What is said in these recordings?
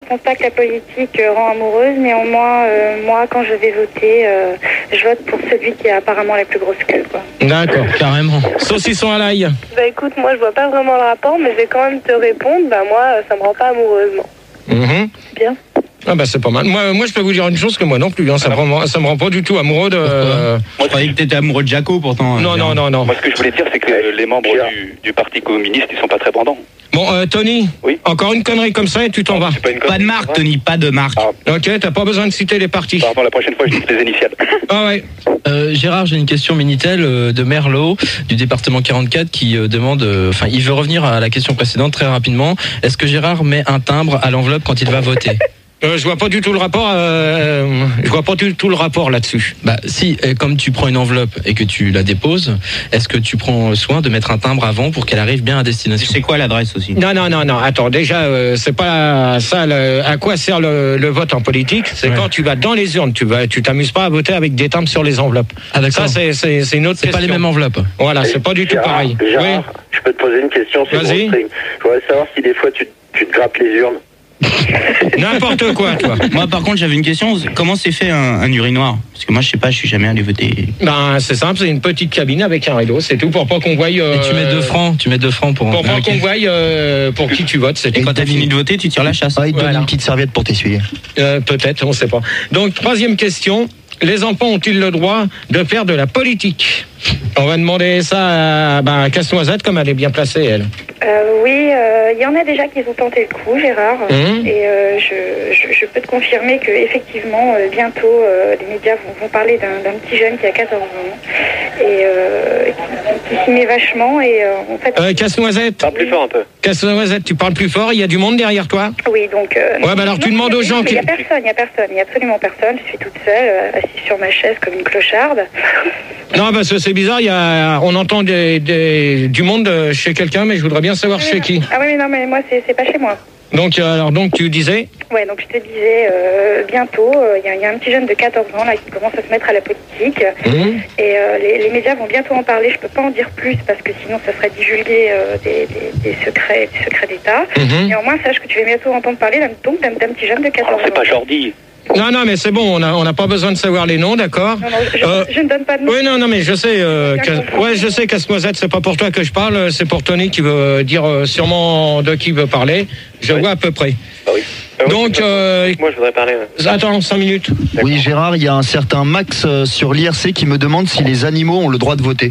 pense pas que la politique rend amoureuse. Néanmoins, moi, quand je vais voter, je vote pour celui qui a apparemment la plus grosse queue, quoi. D'accord, carrément. Saucisson à l'ail. Bah écoute, moi je vois pas vraiment le rapport, mais je vais quand même te répondre. Bah moi, ça me rend pas amoureuse, non. Bien. Ah bah c'est pas mal. Moi je peux vous dire une chose que moi non plus. Hein, ça me rend pas du tout amoureux de. Moi je croyais que t'étais amoureux de Jaco pourtant. Non. Moi ce que je voulais dire c'est que les membres du Parti communiste ils sont pas très bandants. Bon, Tony, oui. Encore une connerie comme ça et tu t'en vas. Pas de marque, Tony, pas de marque. Ok, t'as pas besoin de citer les partis. Pardon, la prochaine fois, je dis les initiales. Ah ouais. Gérard, j'ai une question Minitel de Merlot, du département 44, qui demande, il veut revenir à la question précédente très rapidement. Est-ce que Gérard met un timbre à l'enveloppe quand il va voter ? Je vois pas du tout le rapport. Je vois pas du tout le rapport là-dessus. Bah si, comme tu prends une enveloppe et que tu la déposes, est-ce que tu prends soin de mettre un timbre avant pour qu'elle arrive bien à destination ? C'est quoi l'adresse aussi ? Non. Attends, déjà, c'est pas ça. À quoi sert le vote en politique ? C'est quand tu vas dans les urnes. Tu t'amuses pas à voter avec des timbres sur les enveloppes. Ah d'accord. Ça, c'est une autre question. C'est pas les mêmes enveloppes. Voilà, c'est pas du tout pareil. Gérard, oui. Je peux te poser une question. Vas-y. Je voudrais savoir si des fois tu te grappes les urnes. N'importe quoi, toi. Moi, par contre, j'avais une question. Comment s'est fait un urinoir ? Parce que moi, je sais pas, je suis jamais allé voter. Ben, c'est simple, c'est une petite cabine avec un rideau, c'est tout, pour pas qu'on voie. Et tu mets 2 francs. Pour pas qu'on voie pour qui tu votes. Et quand t'as fini de voter, tu tires la chasse. Il te donne une petite serviette pour t'essuyer. Peut-être, on sait pas. Donc, troisième question. Les enfants ont-ils le droit de faire de la politique ? On va demander ça à Casse-Noisette, comme elle est bien placée, elle. Oui, il y en a déjà qui ont tenté le coup, Gérard. Et je peux te confirmer que effectivement, bientôt, les médias vont parler d'un petit jeune qui a 14 ans et qui s'y met vachement. Et en fait, Casse-Noisette. Parle plus fort un peu. Casse-Noisette, tu parles plus fort. Il y a du monde derrière toi. Oui, donc. Alors tu demandes aux gens qui. Il y a personne. Il y a absolument personne. Je suis toute seule, assise sur ma chaise comme une clocharde. Non, parce que c'est bizarre. On entend du monde chez quelqu'un, mais je voudrais bien savoir chez qui. Ah oui, mais moi, c'est pas chez moi. Donc tu disais ? Ouais, donc je te disais, bientôt, il y a un petit jeune de 14 ans là qui commence à se mettre à la politique. Et les médias vont bientôt en parler. Je peux pas en dire plus parce que sinon ça serait divulguer des secrets d'État. Néanmoins, sache que tu vas bientôt entendre parler d'un petit jeune de 14 ans. C'est pas Jordi. Non, mais c'est bon, on n'a pas besoin de savoir les noms, d'accord ? Non, je ne donne pas de nom. Oui, non, mais je sais, je sais, Casse-Noisette, c'est pas pour toi que je parle, c'est pour Tony qui veut dire sûrement de qui veut parler. Je vois à peu près. Ah oui. Donc, moi je voudrais parler. Attends, 5 minutes. Oui, Gérard, il y a un certain Max sur l'IRC qui me demande si les animaux ont le droit de voter.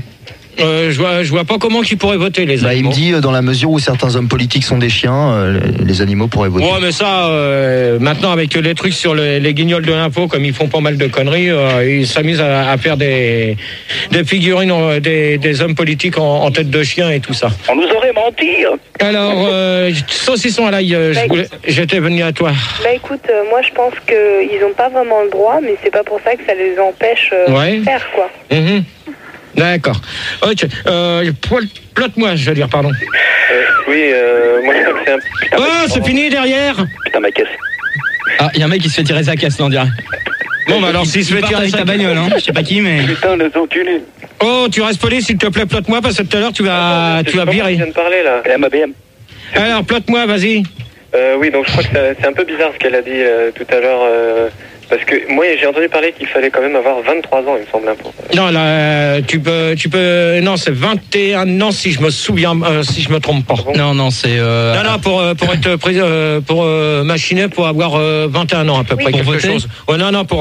Je vois pas comment ils pourraient voter, les animaux. Il me dit, dans la mesure où certains hommes politiques sont des chiens, les animaux pourraient voter. Ouais, mais ça, maintenant, avec les trucs sur les guignols de l'impôt, comme ils font pas mal de conneries, ils s'amusent à faire des figurines, des hommes politiques en tête de chien et tout ça. On nous aurait menti. Alors, saucisson à l'ail, j'étais venu à toi. Bah écoute, moi je pense qu'ils n'ont pas vraiment le droit, mais c'est pas pour ça que ça les empêche de faire, quoi. D'accord. Ok. Plotte-moi, je veux dire, pardon. Oui, moi je crois que c'est un putain. C'est fini derrière. Putain, ma caisse. Ah, il y a un mec qui se fait tirer sa caisse, là, on dirait. Bon, bah alors, s'il se fait tirer sa bagnole, hein. Je sais pas qui, mais. Putain, les enculés. Oh, tu restes poli, s'il te plaît, plotte-moi, parce que tout à l'heure, tu vas virer. Je viens de parler, là. Ma BM. Alors, plotte-moi, vas-y. Oui, donc je crois que c'est un peu bizarre ce qu'elle a dit tout à l'heure. Parce que moi, j'ai entendu parler qu'il fallait quand même avoir 23 ans, il me semble, pour. Non, là, tu peux. Non, c'est 21 ans si je me souviens, si je me trompe pas. Non, c'est. Non, pour être pour machiner, pour avoir 21 ans à peu près, quelque voter. chose. Ouais, non, pour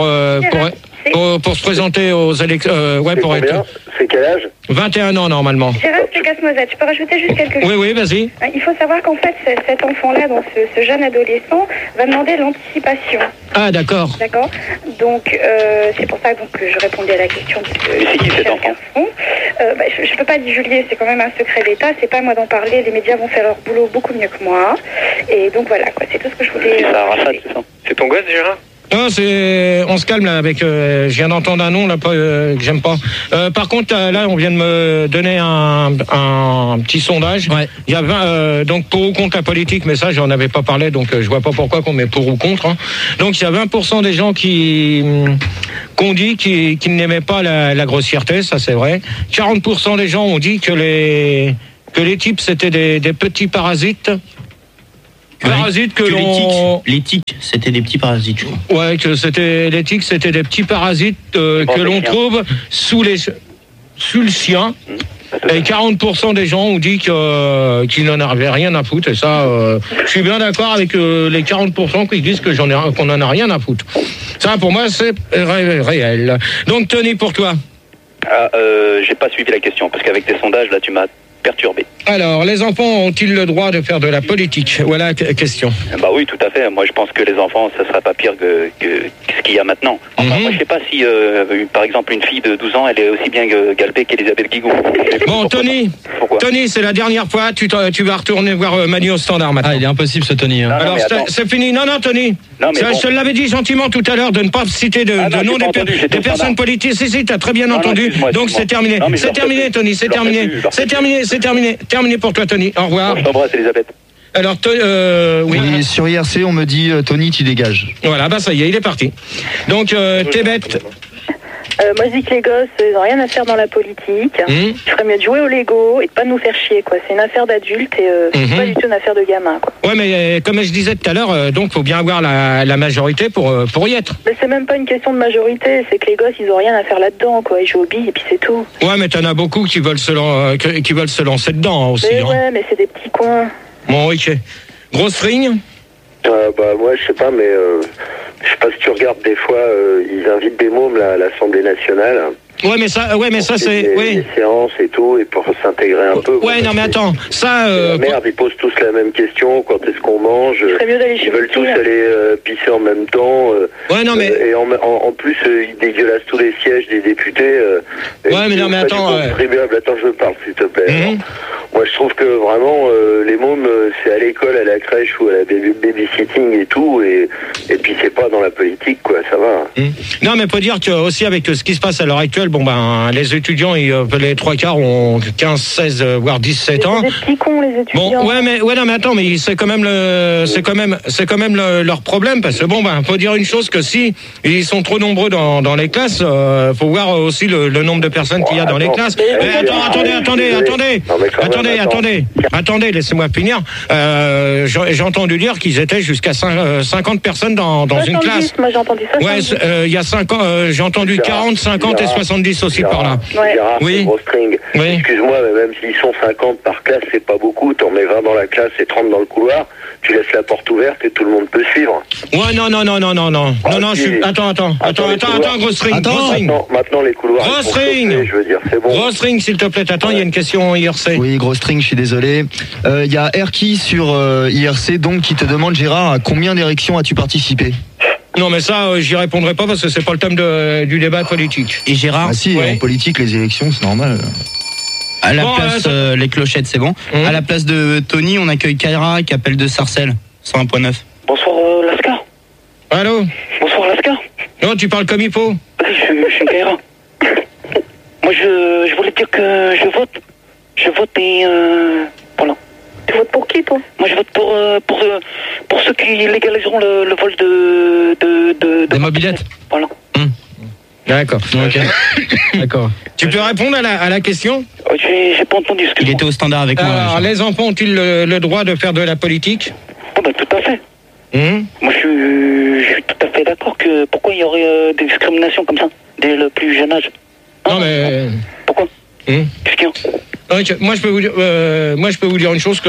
se présenter aux élections. Pour être. C'est quel âge ? 21 ans normalement. Gérard, c'est Casse-Noisette. Je peux rajouter juste quelque chose ? Oui, vas-y. Il faut savoir qu'en fait, cet enfant-là, donc ce jeune adolescent, va demander l'anticipation. Ah, d'accord. D'accord. Donc, c'est pour ça que je répondais à la question. Mais c'est qui cet enfant ? Je ne peux pas divulguer, c'est quand même un secret d'État. C'est pas à moi d'en parler. Les médias vont faire leur boulot beaucoup mieux que moi. Et donc voilà, quoi. C'est tout ce que je voulais. C'est ça. C'est ton gosse, Gérard ? Non, on se calme là avec. Je viens d'entendre un nom là que j'aime pas. Par contre, là, on vient de me donner un petit sondage. Ouais. Il y a donc pour ou contre la politique, mais ça, j'en avais pas parlé, donc je vois pas pourquoi qu'on met pour ou contre. Hein. Donc il y a 20% des gens qu'on dit qu'ils n'aimaient pas la grossièreté, ça c'est vrai. 40% des gens ont dit que les types c'était des petits parasites. Parasites que les tiques, c'était des petits parasites, je crois. Ouais, que les tiques, c'était des petits parasites que l'on trouve sous le sien. Et 40% des gens ont dit qu'ils n'en avaient rien à foutre. Et ça, je suis bien d'accord avec les 40% qui disent qu'on n'en a rien à foutre. Ça, pour moi, c'est réel. Donc, Tony, pour toi? J'ai pas suivi la question, parce qu'avec tes sondages, là, tu m'as perturbé. Alors, les enfants ont-ils le droit de faire de la politique? Voilà la question. Bah oui, tout à fait. Moi, je pense que les enfants, ça serait pas pire que ce qu'il y a maintenant. Enfin, moi, je sais pas si, par exemple, une fille de 12 ans, elle est aussi bien galbée qu'Elisabeth Guigou. Bon, Tony, c'est la dernière fois. Tu vas retourner voir Manu au standard maintenant. Ah, il est impossible ce Tony. Hein. Non, alors, c'est fini. Non, Tony. Non, je te l'avais dit gentiment tout à l'heure de ne pas citer de nom des personnes politiques. Si, t'as très bien entendu. Donc, c'est terminé. C'est terminé, Tony. C'est terminé. C'est terminé. C'est terminé. Terminé pour toi, Tony. Au revoir. Je t'embrasse, Elisabeth. Alors, oui, sur IRC, on me dit Tony, tu dégages. Voilà, ça y est, il est parti. Donc, t'es bête. Moi, je dis que les gosses, ils n'ont rien à faire dans la politique. Il ferait mieux de jouer au Lego et de pas nous faire chier, quoi. C'est une affaire d'adulte et c'est pas du tout une affaire de gamin, quoi. Ouais, mais comme je disais tout à l'heure, donc faut bien avoir la majorité pour y être. Mais c'est même pas une question de majorité, c'est que les gosses, ils ont rien à faire là-dedans, quoi. Ils jouent aux billes et puis c'est tout. Ouais, mais t'en as beaucoup qui veulent se lancer dedans aussi. Mais ouais, mais c'est des petits cons. Bon, ok. Grosse ring. Moi, je sais pas, mais je sais pas si tu regardes des fois, ils invitent des mômes là, à l'Assemblée nationale. Ouais, mais ça, c'est... Des séances et tout, et pour s'intégrer un peu. Ouais, non, mais attends, ça... La merde, ils posent tous la même question, quand est-ce qu'on mange. Ils veulent tous aller pisser en même temps. Ouais, non, mais... Et en plus, ils dégueulassent tous les sièges des députés. Ouais, mais non, mais attends... Attends, je parle, s'il te plaît. Moi, je trouve que vraiment, les mômes, c'est à l'école, à la crèche ou à la babysitting et tout, et puis c'est pas dans la politique, quoi, ça va. Non, mais faut dire que aussi avec ce qui se passe à l'heure actuelle, les étudiants, les 3/4 ont 15, 16, voire 17 ans. C'est des petits cons, les étudiants. Bon, non, mais attends, mais c'est quand même leur problème, parce que faut dire une chose, que si ils sont trop nombreux dans les classes, faut voir aussi le nombre de personnes qu'il y a dans les classes. Attendez, laissez-moi finir. J'ai entendu dire qu'ils étaient jusqu'à 50 personnes dans une classe. Moi, j'ai entendu ça. Ouais, il y a 5 ans, j'ai entendu 40, 50 et 70 aussi par là. Oui. Gros string. Oui. Excuse-moi, mais même s'ils sont 50 par classe, c'est pas beaucoup. T'en mets 20 dans la classe et 30 dans le couloir. Tu laisses la porte ouverte et tout le monde peut suivre. Ouais, non. Attends, gros string. Maintenant, les couloirs. Gros string. Je veux dire, c'est bon. Gros string, s'il te plaît. Attends, il y a une question IRC. Oui, gros string, je suis désolé. Il y a Erki sur IRC, donc, qui te demande, Gérard, à combien d'érections as-tu participé? Non, mais ça, j'y répondrai pas parce que c'est pas le thème du débat politique. Et Gérard? Ah si, en politique, les élections, c'est normal. À la place, les clochettes, c'est bon. À la place de Tony, on accueille Kaira qui appelle de Sarcelles, 101.9. Bonsoir, Lascar. Allô? Bonsoir, Lascar. Non, tu parles comme il faut. Je suis Kaira. Moi, je voulais dire que je vote. Je vote et... voilà. Tu votes pour qui, toi? Moi, je vote pour ceux qui légaliseront le vol de mobylettes. Voilà. D'accord. Ok. D'accord. Tu peux répondre à la question? J'ai pas entendu ce que... Il était au standard avec moi. Alors, les enfants ont-ils le droit de faire de la politique? Tout à fait. Moi, je suis tout à fait d'accord que... Pourquoi il y aurait des discriminations comme ça, dès le plus jeune âge? Non, mais... Pourquoi? Qu'est-ce qu'il y a? Moi, je peux vous dire une chose, que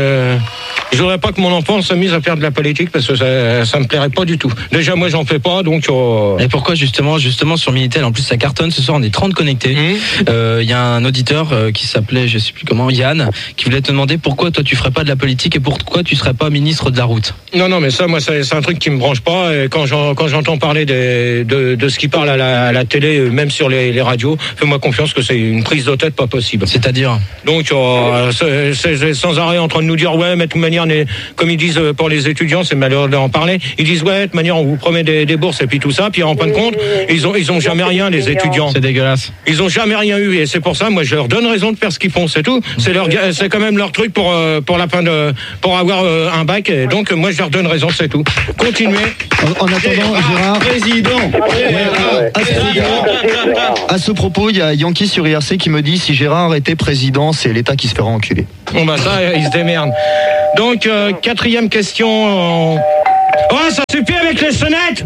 je voudrais pas que mon enfant s'amuse à faire de la politique parce que ça me plairait pas du tout. Déjà, moi, j'en fais pas, donc... Et pourquoi, justement, sur Minitel, en plus, ça cartonne. Ce soir, on est 30 connectés. Il y a un auditeur qui s'appelait, je sais plus comment, Yann, qui voulait te demander pourquoi toi, tu ferais pas de la politique et pourquoi tu serais pas ministre de la route. Non, mais ça, moi, c'est un truc qui me branche pas. Et quand j'entends parler de ce qui parle à la télé, même sur les radios, fais-moi confiance que c'est une prise de tête pas possible. C'est-à-dire? Donc, c'est sans arrêt en train de nous dire, ouais, mais de toute manière, comme ils disent pour les étudiants, c'est malheureux d'en parler, ils disent, ouais, de toute manière, on vous promet des bourses et puis tout ça, puis en fin de compte, ils ont jamais rien, les étudiants. C'est dégueulasse. Ils ont jamais rien eu, et c'est pour ça, moi, je leur donne raison de faire ce qu'ils font, c'est tout. C'est quand même leur truc pour avoir un bac, et donc, moi, je leur donne raison, c'est tout. Continuez. En attendant, Gérard... Président. À ce propos, il y a Yankee sur IRC qui me dit, si Gérard était président, c'est l'État qui se fera enculer. Bon, ça, ils se démerdent. Donc, quatrième question. Oh, ça suffit avec les sonnettes.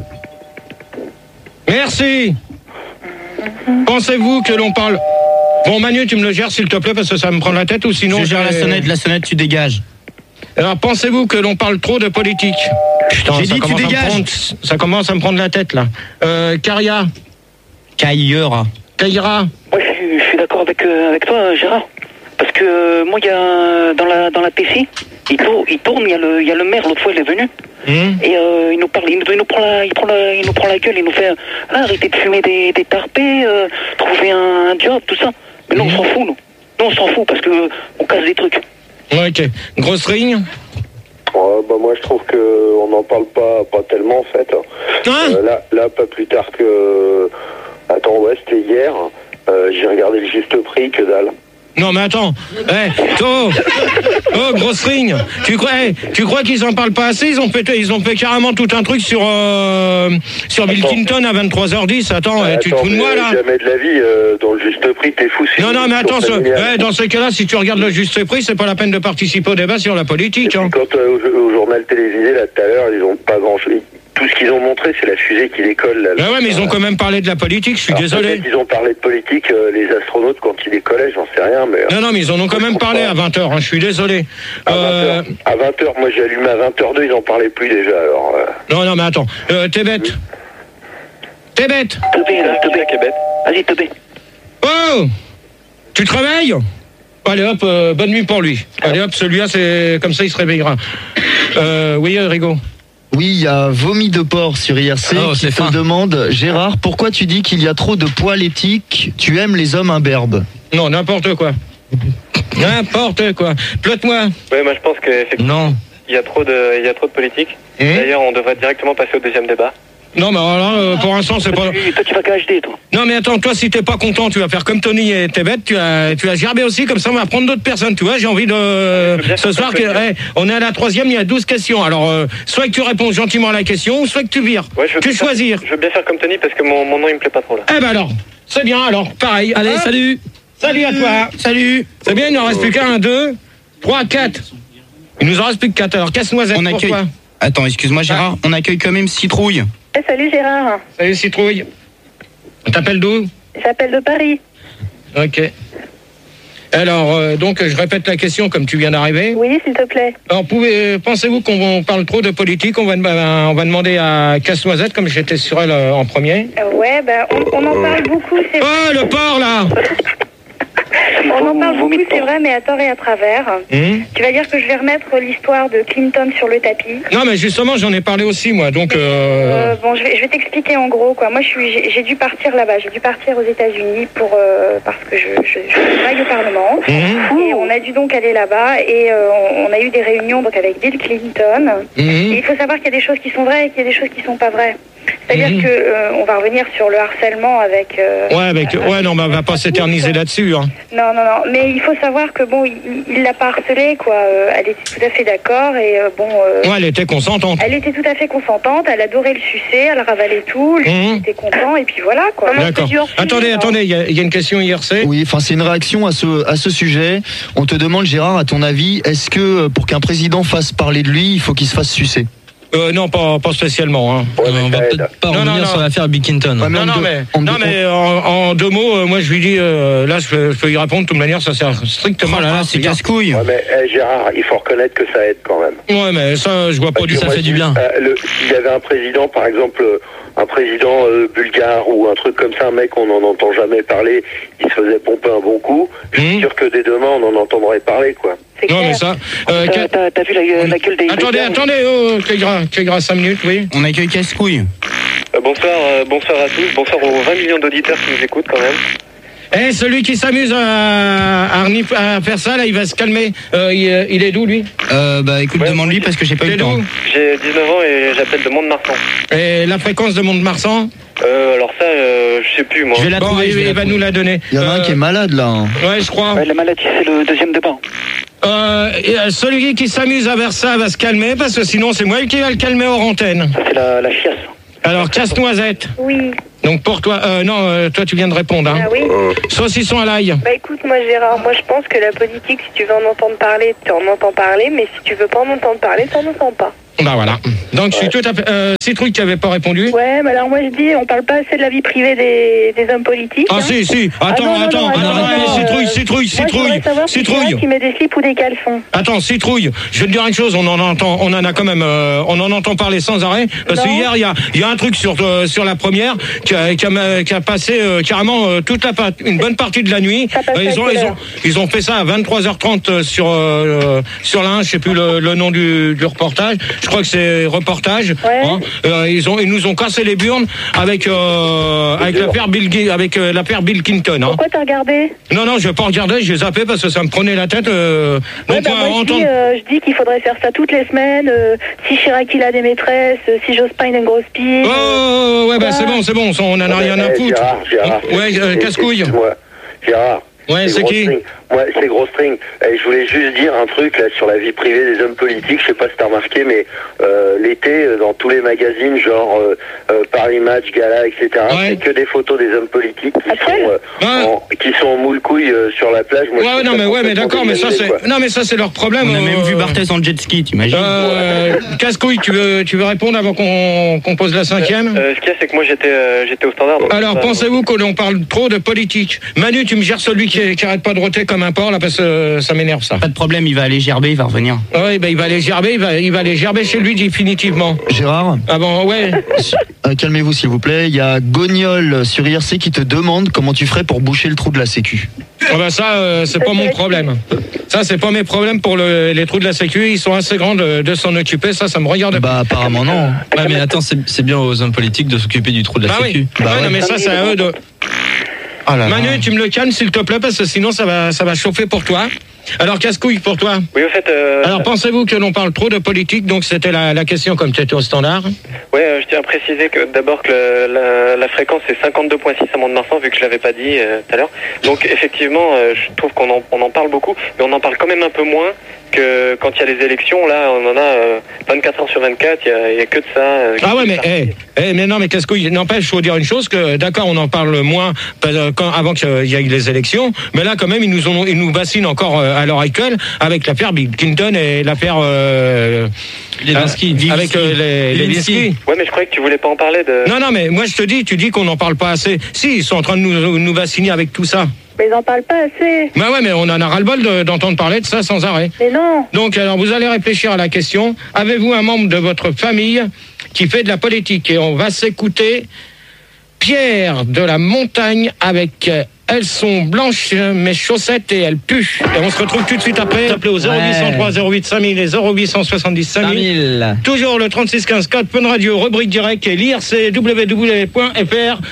Merci. Pensez-vous que l'on parle... Bon, Manu, tu me le gères, s'il te plaît, parce que ça me prend la tête, ou sinon... Je gère la sonnette, tu dégages. Alors, pensez-vous que l'on parle trop de politique? Putain, j'ai dit tu dégages. Ça commence à me prendre la tête, là. Karia. Kaira. Moi, je suis d'accord avec toi, Gérard. Parce que moi, il y a dans la PC, il tourne, il y a le maire, l'autre fois, il est venu. Et il nous parle, il nous prend la gueule, il nous fait arrêtez de fumer des tarpés, trouver un job, tout ça. Mais nous, on s'en fout, nous. Nous, on s'en fout parce que on casse des trucs. Ouais, ok. Grosse ring. Moi, je trouve qu'on n'en parle pas tellement, en fait. Là, pas plus tard que... Attends, ouais, c'était hier. J'ai regardé le juste prix, que dalle. Non, mais attends. Grosse ring. Tu crois qu'ils en parlent pas assez? Ils ont fait carrément tout un truc sur Bill Clinton à 23h10. Attends, tu te fous de moi, là? Jamais de la vie, dans le juste prix, t'es fou. Non, mais attends, dans ce cas-là, si tu regardes le juste prix, c'est pas la peine de participer au débat sur la politique. Hein. Quand au journal télévisé, là, tout à l'heure, ils ont pas grand-chose. Tout ce qu'ils ont montré, c'est la fusée qui décolle. Là, ouais, mais ils ont quand même parlé de la politique, je suis désolé. Ils ont parlé de politique, les astronautes, quand ils décollaient, j'en sais rien. Mais, non, mais ils en ont quand même parlé à 20h, hein, je suis désolé. À 20h, moi j'ai allumé à 20h02, ils en parlaient plus déjà. Alors, Non, mais attends, t'es bête. T'es bête. Vas-y, Tobé. Oh, tu te réveilles? Allez hop, bonne nuit pour lui. Allez hop, celui-là, c'est comme ça, il se réveillera. Oui, Rigaud. Oui, il y a Vomi de porc sur IRC qui te demande, Gérard, pourquoi tu dis qu'il y a trop de poils éthiques? Tu aimes les hommes imberbes? Non, n'importe quoi. N'importe quoi. Plotte-moi. Oui, moi je pense que non. Il y a trop de politique. D'ailleurs, on devrait directement passer au deuxième débat. Non, mais alors là, pour l'instant, c'est pas... Toi, tu vas qu'à HD, toi. Non, mais attends, toi, si t'es pas content, tu vas faire comme Tony et t'es bête, tu vas gerber aussi, comme ça, on va prendre d'autres personnes, tu vois, j'ai envie de... Ce soir, on est à la 3e, il y a 12 questions. Alors, soit que tu réponds gentiment à la question, soit que tu vires. Ouais, tu choisir. Je veux bien faire comme Tony, parce que mon nom, il me plaît pas trop, là. Eh ben alors, c'est bien, alors, pareil. Allez, salut. Salut à toi. Salut. C'est bien, il n'en reste plus qu'un, 2, 3, 4. Il nous en reste plus que 4. Alors, casse-noisette, pourquoi? Attends, excuse-moi, Gérard, on accueille quand même Citrouille. Salut Gérard. Salut Citrouille. On t'appelle d'où? J'appelle de Paris. Ok. Alors, donc, je répète la question comme tu viens d'arriver. Oui, s'il te plaît. Alors, pensez-vous qu'on parle trop de politique? On va demander à Casse-Noisette, comme j'étais sur elle en premier. Ouais, on en parle beaucoup, c'est vrai. Oh, le porc, là! On en parle beaucoup, c'est vrai, mais à tort et à travers. Tu vas dire que je vais remettre l'histoire de Clinton sur le tapis. Non, mais justement, j'en ai parlé aussi, moi, donc... Bon, je vais t'expliquer en gros, quoi. Moi, j'ai dû partir là-bas, j'ai dû partir aux États-Unis parce que je travaille au Parlement. Et on a dû donc aller là-bas, et on a eu des réunions donc avec Bill Clinton. Et il faut savoir qu'il y a des choses qui sont vraies et qu'il y a des choses qui sont pas vraies. C'est-à-dire que on va revenir sur le harcèlement avec... non, mais on va pas s'éterniser là-dessus. Hein. Non, mais il faut savoir que bon, il l'a pas harcelée, quoi. Elle était tout à fait d'accord et Ouais, elle était consentante. Elle était tout à fait consentante. Elle adorait le sucer, elle ravalait tout. Lui était content et puis voilà, quoi. D'accord. Attendez, il y a une question IRC. Oui, enfin c'est une réaction à ce sujet. On te demande, Gérard, à ton avis, est-ce que pour qu'un président fasse parler de lui, il faut qu'il se fasse sucer? Non, pas spécialement. Hein. On va peut-être pas revenir sur l'affaire Bill Clinton. Ouais, mais en 2 mots, moi je lui dis, là je peux y répondre de toute manière, ça sert strictement à là, c'est casse-couille. Ouais, mais Gérard, il faut reconnaître que ça aide quand même. Ouais, mais ça, je vois pas du tout, ça fait du bien. S'il y avait un président, par exemple, un président bulgare ou un truc comme ça, un mec, on n'en entend jamais parler, il se faisait pomper un bon coup, je suis sûr que dès demain, on en entendrait parler, quoi. Non, mais ça... T'as vu la gueule des... Attendez, Clégra, 5 minutes, oui. On accueille Casse-Couille. Bonsoir à tous, bonsoir aux 20 millions d'auditeurs qui nous écoutent quand même. Celui qui s'amuse à faire ça, là, il va se calmer. Il est d'où, lui? Écoute, demande-lui parce que j'ai pas eu le temps. J'ai 19 ans et j'appelle de Mont-de-Marsan. Et la fréquence de Mont-de-Marsan? Alors ça, je sais plus, moi. Je vais la trouver, il va nous la donner. Il y en a un qui est malade, là. Hein. Ouais, je crois. La maladie, c'est le deuxième débat. Celui qui s'amuse à faire ça va se calmer, parce que sinon, c'est moi qui va le calmer hors antenne. Ça, c'est la chiasse. Alors, Casse-Noisette. Oui. Donc pour toi, toi tu viens de répondre. Hein. Ah oui. Saucisson à l'ail. Bah écoute, moi Gérard, moi je pense que la politique, si tu veux en entendre parler, tu en entends parler, mais si tu veux pas en entendre parler, tu en entends pas. Bah voilà. Donc je suis tout à fait... Citrouille qui n'avait pas répondu. Ouais, mais alors moi je dis, on parle pas assez de la vie privée des hommes politiques. Ah si. Attends. Citrouille. Citrouille. Qui met des slips ou des caleçons. Attends, Citrouille. Je vais te dire une chose, on en entend parler sans arrêt. Parce qu'hier, il y a un truc sur la première qui a passé carrément une bonne partie de la nuit. Ils ont fait ça à 23h30 sur l'un, je sais plus le nom du reportage. Je crois que c'est reportage. Ouais. Hein. Ils nous ont cassé les burnes avec l'affaire Bill Clinton. Hein. Pourquoi t'as regardé? Non, je vais pas regarder, j'ai zappé parce que ça me prenait la tête. Je dis qu'il faudrait faire ça toutes les semaines. Si Chirac il a des maîtresses, si Jospin il a une grosse pipe. C'est bon, on en a rien à foutre. Gérard. Ouais, casse-couille. Gérard. Ouais, c'est qui? Ouais, c'est Gros String. Et je voulais juste dire un truc là sur la vie privée des hommes politiques. Je sais pas si t'as remarqué, mais l'été, dans tous les magazines, genre Paris Match, Gala, etc., c'est que des photos des hommes politiques qui sont en moule-couille sur la plage. Moi, mais d'accord, mais ça c'est leur problème. On a même vu Barthès en jet ski, t'imagines? Casse-couille, tu veux répondre avant qu'on pose la cinquième? Ce qu'il y a, c'est que moi j'étais au standard. Alors, pensez-vous que l'on parle trop de politique? Manu, tu me gères celui qui arrête pas de roter comme un porc là, parce que ça m'énerve ça. Pas de problème, il va aller gerber, il va revenir. Oui, il va aller gerber, il va aller gerber chez lui définitivement. Gérard. Ah bon, ouais. Calmez-vous s'il vous plaît. Il y a Gognol sur IRC qui te demande comment tu ferais pour boucher le trou de la Sécu. Ah bah ça, c'est pas mon problème. Ça, c'est pas mes problèmes pour les trous de la Sécu. Ils sont assez grands de s'en occuper. Ça me regarde. Bah apparemment non. Ouais, mais attends, c'est bien aux hommes politiques de s'occuper du trou de la Sécu. Oui. Non, mais ça, c'est à eux de... Manu, tu me le calmes s'il te plaît parce que sinon ça va chauffer pour toi. Alors casse-couille pour toi. Oui, au fait. Alors pensez-vous que l'on parle trop de politique? Donc c'était la question comme tu étais au standard. Oui, je tiens à préciser que d'abord que la fréquence c'est 52.6 à Mont-de-Marsan vu que je l'avais pas dit tout à l'heure. Donc effectivement, je trouve qu'on en parle beaucoup, mais on en parle quand même un peu moins que quand il y a les élections. Là, on en a 24 heures sur 24. Il y a que de ça. Mais non, mais casse-couille. N'empêche, faut dire une chose que d'accord, on en parle moins avant qu'il y ait les élections, mais là quand même ils nous bassinent encore à l'heure actuelle avec l'affaire Bill Clinton et l'affaire avec les Lewinsky. Ouais, mais je croyais que tu voulais pas en parler de... Non, mais moi je te dis, tu dis qu'on n'en parle pas assez. Si, ils sont en train de nous vacciner avec tout ça. Mais ils en parlent pas assez. Bah ouais, mais on en a ras-le-bol d'entendre parler de ça sans arrêt. Mais non. Donc alors vous allez réfléchir à la question. Avez-vous un membre de votre famille qui fait de la politique? Et on va s'écouter Pierre de la Montagne avec... Elles sont blanches, mes chaussettes, et elles puent. Et on se retrouve tout de suite après. Appelez au 0803 08 5000 et 0870 5000. Toujours le 36 15 4, Fun Radio, rubrique direct et l'IRC www.fr.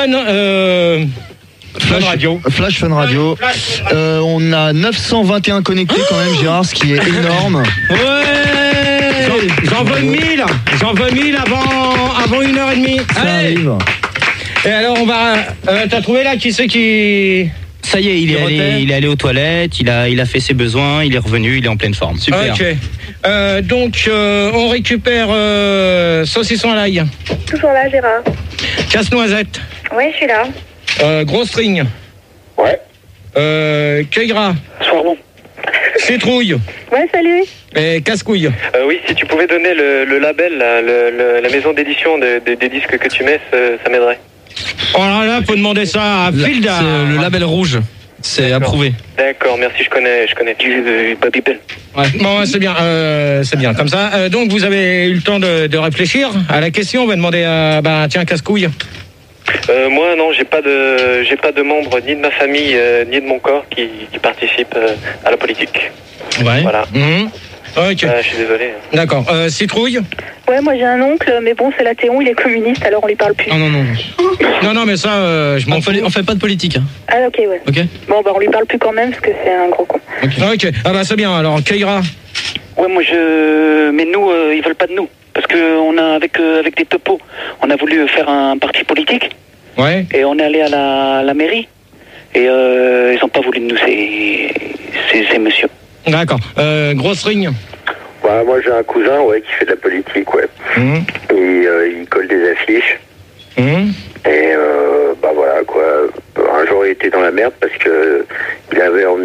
Fun Radio. Flash Fun Radio. On a 921 connectés quand même, Gérard, ce qui est énorme. Ouais. J'en veux 1000. J'en veux 1000 avant 1h30. Ça arrive. Et alors on va... t'as trouvé là qui c'est qui... Ça y est, il est allé aux toilettes, il a fait ses besoins, il est revenu, il est en pleine forme. Super. Ok. Donc on récupère saucisson à l'ail. Toujours là, Gérard. Casse-noisette. Oui, je suis là. Gros string. Ouais. Cueil gras. Soir bon. Citrouille. Ouais, salut. Et casse-couille. Oui, si tu pouvais donner le label, là, la maison d'édition des disques que tu mets, ça m'aiderait. Oh là, faut demander ça à Filda. C'est le label rouge. C'est approuvé. D'accord, merci, je connais. Baby Bell. Ouais. Bon, c'est bien, comme ça. Donc vous avez eu le temps de réfléchir à la question. On va demander à tiens, casse-couille. Moi non, j'ai pas de membres ni de ma famille ni de mon corps qui participent à la politique. Ouais. Voilà. Ok. Je suis désolé. D'accord. Citrouille. Ouais, moi j'ai un oncle, mais bon, c'est l'Athéon, il est communiste, alors on lui parle plus. Non, mais ça, je m'en fous. On fait pas de politique. Hein. Ah, ok, ouais. Ok. Bon, on lui parle plus quand même, parce que c'est un gros con. Ok. Ah bah c'est bien, alors, Keira. Ouais, mais nous, ils veulent pas de nous. Parce que on a, avec des topos, on a voulu faire un parti politique. Ouais. Et on est allé à la mairie. Et ils ont pas voulu de nous, ces messieurs. D'accord. Grosse ring. Ouais, moi j'ai un cousin qui fait de la politique, ouais. Et il colle des affiches. Et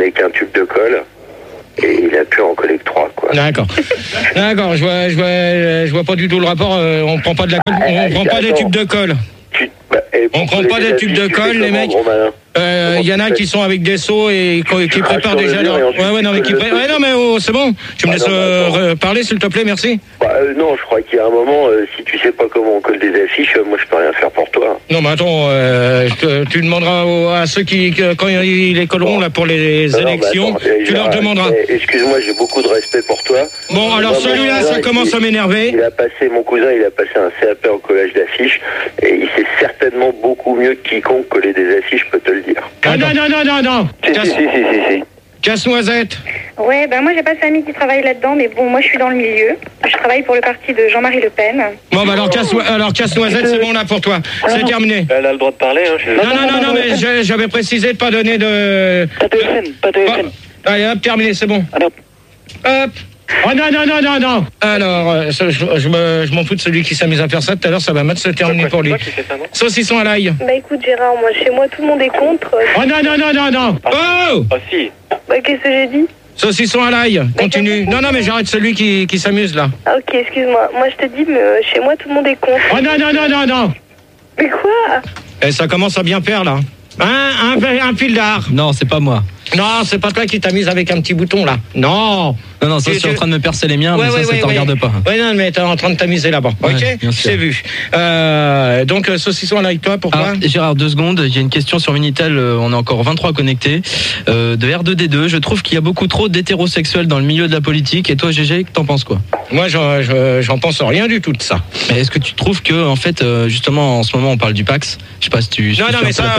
avec un tube de colle. Et il a pu en coller que 3, quoi. D'accord. D'accord, je vois pas du tout le rapport. On prend pas de la colle, on prend pas des tubes de colle. On prend pas des tubes de colle, les mecs. Il y en a qui sont avec des seaux et qui préparent déjà leur... Ouais, non, mais c'est bon. Tu me laisses parler, s'il te plaît, merci. Non, je crois qu'il y a un moment, si tu sais pas comment on colle des affiches, moi je peux rien faire pour toi. Non, mais attends, tu demanderas à ceux qui, quand ils les colleront là pour les élections, tu leur demanderas. Excuse-moi, j'ai beaucoup de respect pour toi. Bon, alors celui-là, ça commence à m'énerver. Mon cousin, il a passé un CAP en collage d'affiches et il sait certainement beaucoup mieux que quiconque coller des affiches, je peux te le dire. Ah non. Si. Casse-noisette. Ouais, moi j'ai pas de famille qui travaille là-dedans, mais bon, moi je suis dans le milieu. Je travaille pour le parti de Jean-Marie Le Pen. Bon, alors casse-noisette, c'est bon là pour toi. C'est terminé. Elle a le droit de parler, hein. Non, mais j'avais précisé de pas donner de... Pas de FN. Allez, hop, terminé, c'est bon. Alors. Hop. Oh non. Alors, je m'en fous de celui qui s'amuse à faire ça. Tout à l'heure, ça va mal se terminer pour lui. Saucisson à l'ail. Bah écoute Gérard, moi chez moi tout le monde est contre. Oh non. Oh. Ah si. Bah qu'est-ce que j'ai dit? Saucisson à l'ail, continue. Non, mais j'arrête celui qui s'amuse là. Ah ok, excuse-moi. Moi je te dis, mais chez moi tout le monde est contre. Oh non. Mais quoi? Et ça commence à bien faire là. Un fil d'art. Non, c'est pas moi. Non, c'est pas toi qui t'amuses avec un petit bouton là. Non, ça je suis en train de me percer les miens, mais ça te regarde pas. Ouais, non, mais t'es en train de t'amuser là-bas. Ouais, ok, c'est vu. Donc, saucisson à l'ail, toi, pourquoi? Gérard, 2 secondes. Il y a une question sur Minitel. On est encore 23 connectés. De R2D2. Je trouve qu'il y a beaucoup trop d'hétérosexuels dans le milieu de la politique. Et toi, GG, t'en penses quoi? Moi, j'en pense rien du tout de ça. Mais est-ce que tu trouves que, en fait, justement, en ce moment, on parle du Pax? Je sais pas si tu. Non, mais ça,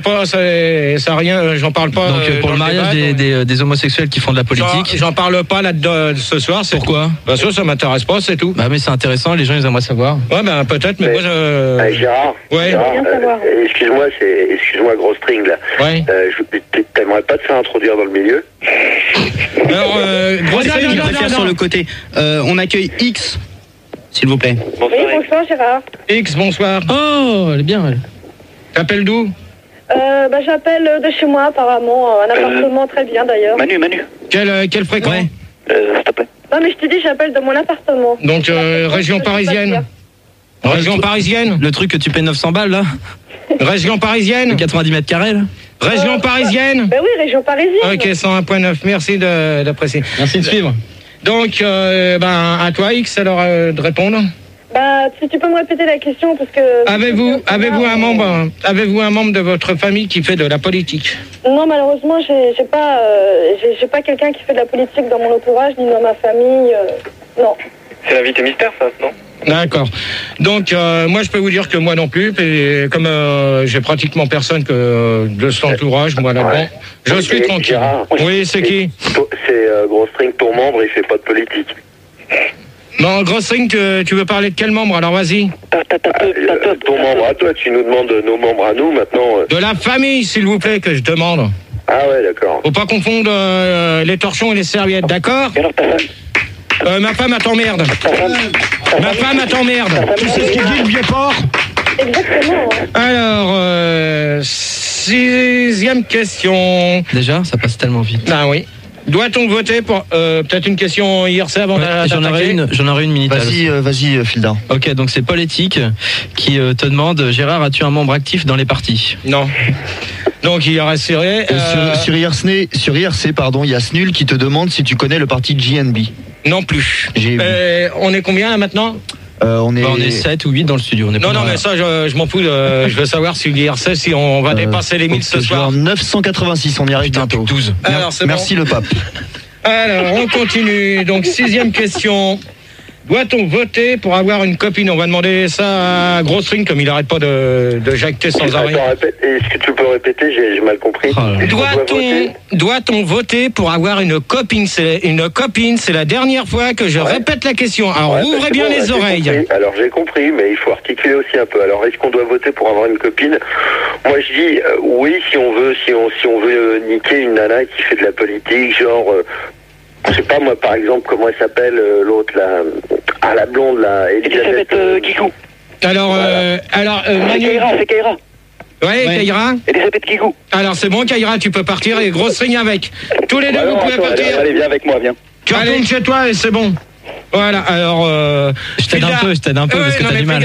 ça rien. J'en parle pas. Donc, pour le mariage des homosexuels qui font de la politique. J'en parle pas là-dedans ce soir. Pourquoi? Parce que ça m'intéresse pas, c'est tout. Bah, mais c'est intéressant, les gens ils aimeraient savoir. Ouais, peut-être, mais moi Gérard. Ouais. Gérard, excuse-moi, gros string là. Ouais. T'aimerais pas te faire introduire dans le milieu? Alors, gros string, il préfère sur le côté. On accueille X, s'il vous plaît. Bonsoir Gérard. X, bonsoir. Oh, elle est bien, elle. T'appelles d'où? J'appelle de chez moi apparemment, un appartement très bien d'ailleurs. Manu. Quelle fréquence? S'il te plaît. Non mais je te dis, j'appelle de mon appartement. Donc région parisienne. Région parisienne. Le truc que tu payes 900 balles là. Région parisienne. 90 mètres carrés là. Région parisienne. Oui, région parisienne. Ok, 101.9. Merci d'apprécier. Merci de suivre. Donc à toi X alors de répondre. Si tu peux me répéter la question parce que... Avez-vous un membre de votre famille qui fait de la politique? Non, malheureusement, j'ai pas quelqu'un qui fait de la politique dans mon entourage ni dans ma famille. Non. C'est l'invité mystère, ça, non? D'accord. Donc moi je peux vous dire que moi non plus, et comme j'ai pratiquement personne que de cet entourage, moi là-dedans, je suis tranquille. Oui, c'est qui? C'est gros string, ton membre, il fait pas de politique. Non, gros string, tu veux parler de quel membre? Alors vas-y. Ton membre à toi, tu nous demandes nos membres à nous maintenant. De la famille, s'il vous plaît, que je demande. Ah ouais, d'accord. Faut pas confondre les torchons et les serviettes, d'accord? Ma femme, elle t'emmerde. Ma femme, elle t'emmerde. Tu sais ce qu'il dit, le vieux porc? Exactement. Alors, 6e question. Déjà, ça passe tellement vite. Ah oui. Doit-on voter pour peut-être une question IRC avant d'attaquer? J'en aurai une minute. Vas-y, Filda. Ok, donc c'est Paul Éthique qui te demande, Gérard, as-tu un membre actif dans les partis? Non. Donc il reste serré. Sur IRC, pardon, il y a Snul qui te demande si tu connais le parti JNB. Non plus. On est combien là maintenant? On est 7 ou 8 dans le studio. Non, mais ça, je m'en fous. Je veux savoir si l'IRC, si on va dépasser les 1000 ce soir. 986, on y arrive bientôt. 12. Alors, merci le pape. Alors, on continue. Donc, 6e question. Doit-on voter pour avoir une copine? On va demander ça à Gros String, comme il n'arrête pas de jacter sans arrêt. Est-ce que tu peux répéter? J'ai mal compris. Doit-on voter pour avoir une copine? Une copine, c'est la dernière fois que je répète la question. Alors ouvrez bien les oreilles. Alors j'ai compris, mais il faut articuler aussi un peu. Alors est-ce qu'on doit voter pour avoir une copine? Moi je dis oui si on veut niquer une nana qui fait de la politique, genre... je sais pas moi par exemple comment elle s'appelle l'autre là, la blonde là, Elisabeth Guigou. Alors Manu. C'est Kaira. Ouais, Kaira. Elisabeth Guigou. Alors c'est bon, Kaira, tu peux partir et grosse string avec. Tous les deux, vous pouvez partir. Allez, viens avec moi, viens. Tu retournes chez toi et c'est bon. Voilà, alors... je t'aide un peu parce que t'as du mal.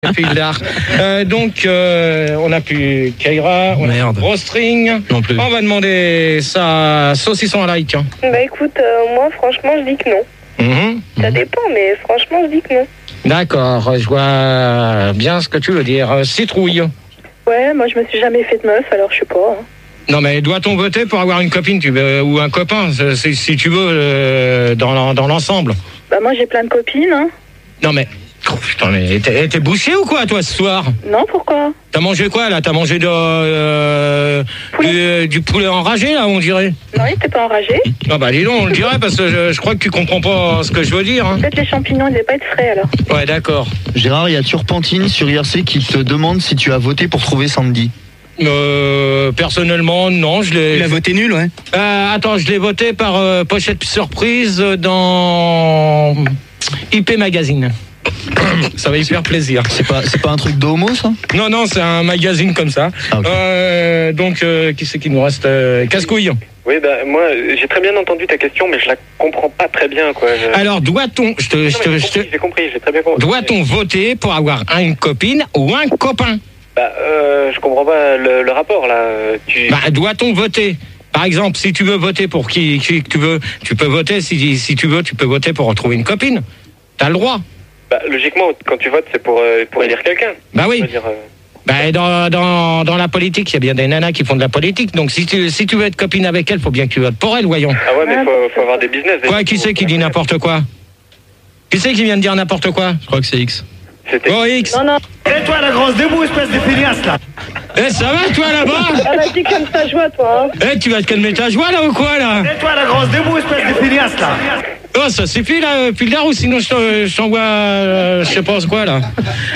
Donc, on a plus Kaira, on a grosse string. Non plus. On va demander ça saucisson à l'ail, tiens. Bah écoute, moi franchement je dis que non. Ça dépend, mais franchement je dis que non. D'accord, je vois bien ce que tu veux dire. Citrouille. Ouais, moi je me suis jamais fait de meuf, alors je sais pas. Hein. Non mais doit-on voter pour avoir une copine ou un copain, si tu veux, dans l'ensemble? Bah moi j'ai plein de copines. Hein. Non mais... Putain, mais t'es bouché ou quoi toi ce soir? Non, pourquoi? T'as mangé quoi là? T'as mangé du poulet enragé là, on dirait? Non, il était pas enragé. Ah bah dis donc, on le dirait parce que je crois que tu comprends pas ce que je veux dire. Hein. Peut-être les champignons, ils devaient pas être frais alors. Ouais, d'accord. Gérard, il y a Turpentine sur IRC qui te demande si tu as voté pour trouver Sandy. Personnellement, non, je l'ai... Il a voté nul, ouais. Attends, je l'ai voté par pochette surprise dans IP Magazine. Ça va y faire plaisir. C'est pas un truc d'homo, ça? Non, c'est un magazine comme ça. Ah, okay. Donc, qui c'est qui nous reste? Casse-couille. Oui, bah moi, j'ai très bien entendu ta question, mais je la comprends pas très bien, quoi. Alors, doit-on... J'ai compris, j'ai très bien compris. Doit-on voter pour avoir une copine ou un copain? Bah, je comprends pas le rapport, là. Bah, doit-on voter? Par exemple, si tu veux voter pour qui tu veux, tu peux voter, si tu veux, tu peux voter pour retrouver une copine. T'as le droit. Bah, logiquement, quand tu votes, c'est pour élire quelqu'un. Bah oui. Bah, dans la politique, il y a bien des nanas qui font de la politique. Donc, si tu veux être copine avec elle, faut bien que tu votes pour elle, voyons. Ah ouais, mais faut avoir des business. Quoi, qui c'est qui dit n'importe quoi? Qui c'est qui vient de dire n'importe quoi? Je crois que c'est X. Oh, X. Non. Et toi, la grosse, debout, espèce de feignasse, là. Eh, ça va, toi, là-bas? Elle a dit comme ta joie, toi. Hein. Eh, tu vas te calmer ta joie, là, ou quoi, là? Et toi, la grosse, debout, espèce de feignasse, là. Oh, ça suffit, là, Pildar, ou sinon je t'envoie, je sais pas quoi, là.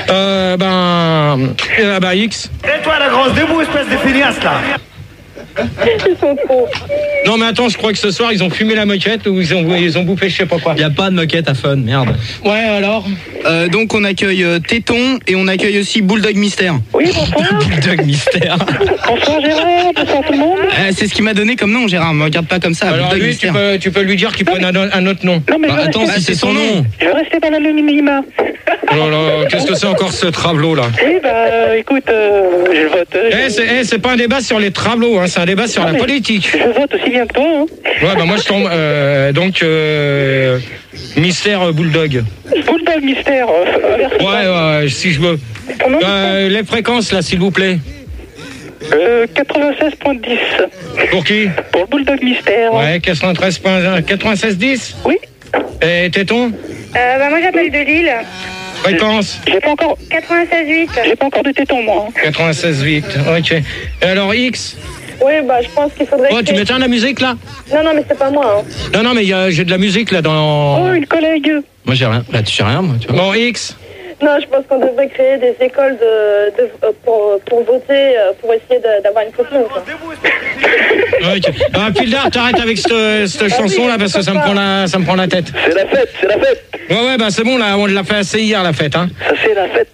X. Et toi, la grosse, debout, espèce de feignasse, là. Ils sont trop. Non, mais attends, je crois que ce soir, ils ont fumé la moquette ou ils ont bouffé je sais pas quoi. Y a pas de moquette à fun, merde. Ouais, alors donc on accueille Téton et on accueille aussi Bulldog Mystère. Oui, bonsoir. Bulldog Mystère. Bonsoir Gérard, bonsoir tout le monde. C'est ce qu'il m'a donné comme nom, Gérard, me regarde pas comme ça. Alors Bulldog lui, Mystère. tu peux lui dire qu'il prenne un autre nom. Non, mais attends, si c'est son nom. Je vais rester dans l'anonymat. Oh là, qu'est-ce que c'est encore ce travelot, là? Eh bah, écoute, je vote. C'est pas un débat sur les travelots, hein, c'est un débat sur la politique. Je vote aussi bien que toi, hein. Ouais, bah moi je tombe, donc, Mystère Bulldog. Bulldog Mystère. Ouais, si je veux. Les fréquences, là, s'il vous plaît. 96.10. Pour qui? Pour le Bulldog Mystère. Ouais, 93.1, 96.10. Oui. Et Téton? Bah moi j'appelle de Lille. Fréquence? J'ai pas encore... 96.8. J'ai pas encore de téton, moi. 96.8, ok. Et alors X? Oui, bah je pense qu'il faudrait... Oh, tu m'éteins la musique, là? Non, mais c'est pas moi, hein. Non, mais j'ai de la musique, là, dans... Oh, une collègue. Moi, j'ai rien. Là, tu sais rien, moi, tu vois. Bon, X? Non, je pense qu'on devrait créer des écoles pour voter, pour essayer d'avoir une copine, quoi. Ok. Ah, Pildar, t'arrêtes avec cette chanson-là, parce que ça me prend la tête. C'est la fête. Ouais, bah c'est bon, là, on l'a fait assez hier, la fête, hein. Ça, c'est la fête.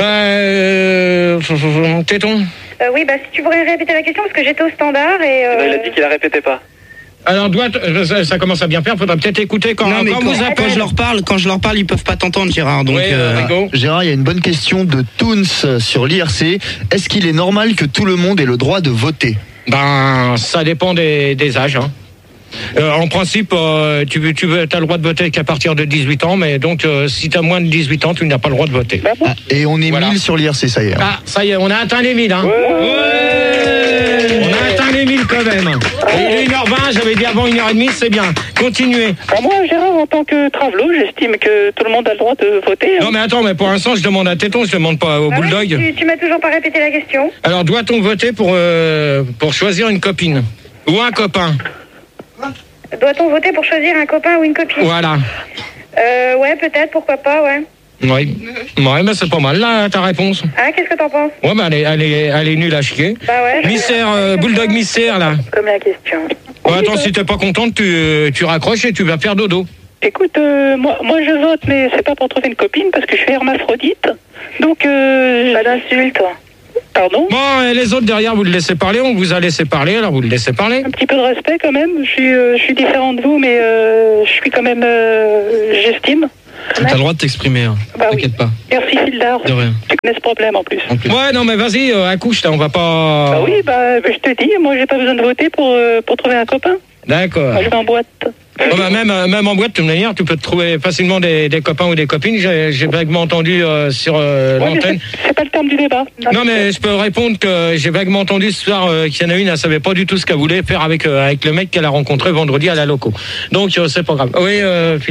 Téton? Oui, bah si tu pourrais répéter la question, parce que j'étais au standard et... Il a dit qu'il la répétait pas. Alors, ça commence à bien faire, faudra peut-être écouter quand je leur parle, ils peuvent pas t'entendre, Gérard. Donc, Gérard, il y a une bonne question de Toons sur l'IRC. Est-ce qu'il est normal que tout le monde ait le droit de voter? Ben, ça dépend des âges, hein. En principe, tu as le droit de voter qu'à partir de 18 ans, mais donc si tu as moins de 18 ans, tu n'as pas le droit de voter. Ah, et on est 1000 sur l'IRC, ça y est. Ah, ça y est, on a atteint les 1000, hein. Ouais. On a atteint les 1000 quand même. Et 1h20, j'avais dit avant 1h30, c'est bien. Continuez. Moi, Gérard, en tant que travelot, j'estime que tout le monde a le droit de voter. Hein. Non, mais attends, mais pour l'instant, je demande à Téton, je demande pas au Bulldog. Oui, tu m'as toujours pas répété la question. Alors, doit-on voter pour choisir une copine ou un copain? Doit-on voter pour choisir un copain ou une copine? Voilà. Ouais, peut-être, pourquoi pas, ouais. Oui. Ouais, mais c'est pas mal, là, ta réponse. Ah, qu'est-ce que t'en penses? Ouais, mais elle est nulle à chier. Bah ouais. Mystère, Bulldog Mystère, là. Comme la question. Ouais, attends, si t'es pas contente, tu raccroches et tu vas faire dodo. Écoute, moi je vote, mais c'est pas pour trouver une copine, parce que je suis hermaphrodite. Donc, pas d'insulte. Pardon ? Bon, et les autres derrière, vous le laissez parler, on vous a laissé parler, alors vous le laissez parler. Un petit peu de respect quand même. Je suis différent de vous, mais je suis quand même, j'estime. T'as le droit de t'exprimer, hein. T'inquiète pas. Merci Fildar. De rien. Tu connais ce problème en plus. Ouais, non mais vas-y, accouche, on va pas... Bah oui, je te dis, moi j'ai pas besoin de voter pour trouver un copain. D'accord. Moi, je vais en boîte. Oh, bah, même en boîte, de toute manière, tu peux te trouver facilement des copains ou des copines. J'ai vaguement entendu sur l'antenne. C'est pas le terme du débat. Non, mais je peux répondre que j'ai vaguement entendu ce soir qu'il y en a une, elle savait pas du tout ce qu'elle voulait faire avec le mec qu'elle a rencontré vendredi à la loco. Donc, c'est pas grave. Oui, Rigaud ?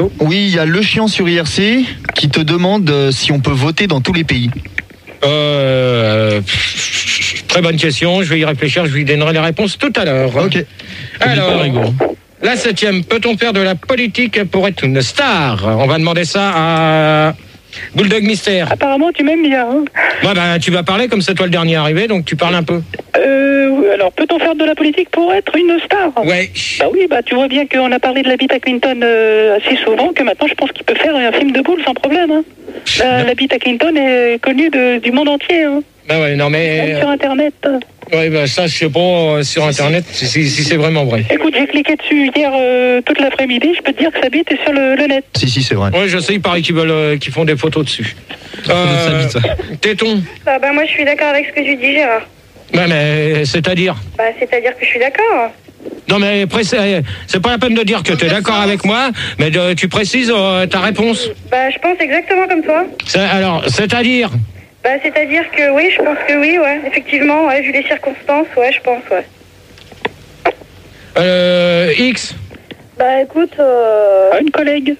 Oui, il y a Le Chien sur IRC qui te demande si on peut voter dans tous les pays. Très bonne question, je vais y réfléchir, je lui donnerai les réponses tout à l'heure. Ok. Alors, la 7e, peut-on faire de la politique pour être une star ? On va demander ça à Bulldog Mystère. Apparemment, tu m'aimes bien. Hein. Ouais, bah, tu vas parler, comme c'est toi le dernier arrivé, donc tu parles un peu. Alors, peut-on faire de la politique pour être une star ? Ouais. Bah oui, tu vois bien qu'on a parlé de la bite à Clinton assez souvent, que maintenant je pense qu'il peut faire un film de boule sans problème. Hein. La bite à Clinton est connue du monde entier. Hein. Bah ouais, non mais... Même sur Internet. Ouais, bah ça, je sais pas sur Internet si c'est vraiment vrai. Écoute, j'ai cliqué dessus hier toute l'après-midi, je peux te dire que sa bite est sur le net. Si, c'est vrai. Ouais, je sais, il paraît qu'ils font des photos dessus. Téton. Bah moi, je suis d'accord avec ce que tu dis, Gérard. Ouais, mais c'est-à-dire ? Bah, c'est-à-dire que je suis d'accord. Non, mais après, c'est pas la peine de dire que tu es d'accord avec moi, mais tu précises ta réponse. Bah, je pense exactement comme toi. Alors, c'est-à-dire ? Bah, c'est-à-dire que oui, je pense que oui, ouais. Effectivement, ouais, vu les circonstances, ouais, je pense, ouais. X ? Bah, écoute... Une collègue.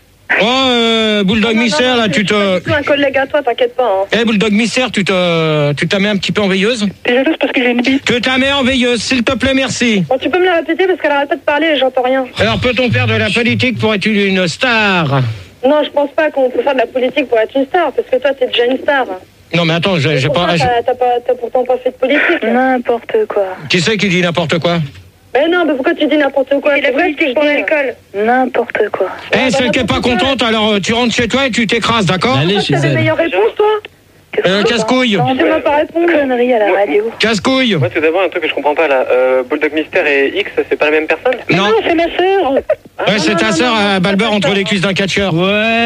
Oh, Bulldog Mystère, là, tu te... C'est un collègue à toi, t'inquiète pas. Hein. Bulldog Mystère, tu t'as mis un petit peu en veilleuse ? T'es jalouse parce que j'ai une bite. Tu t'as mis en veilleuse, s'il te plaît, merci. Bon, tu peux me la répéter parce qu'elle arrête pas de parler et j'entends rien. Alors, peut-on faire de la politique pour être une star ? Non, je pense pas qu'on peut faire de la politique pour être une star, parce que toi, t'es déjà une star. Non, mais attends, j'ai pas... T'as pourtant pas fait de politique. N'importe quoi. Qui c'est qui dit n'importe quoi ? Mais non, mais pourquoi tu dis n'importe quoi ? C'est la politique pour l'alcool. N'importe quoi. Celle qui est pas contente, alors tu rentres chez toi et tu t'écrases, d'accord ? Allez chez T'as des elle. meilleures réponses, toi ? Casse-couille. Tu m'as pas répondu. Connerie à la radio. Casse-couille. Moi, tout d'abord, un truc que je comprends pas là. Bulldog Mystère et X, c'est pas la même personne ? Non, c'est ma sœur. Ouais, c'est ta sœur à Balbeur entre les cuisses d'un catcheur.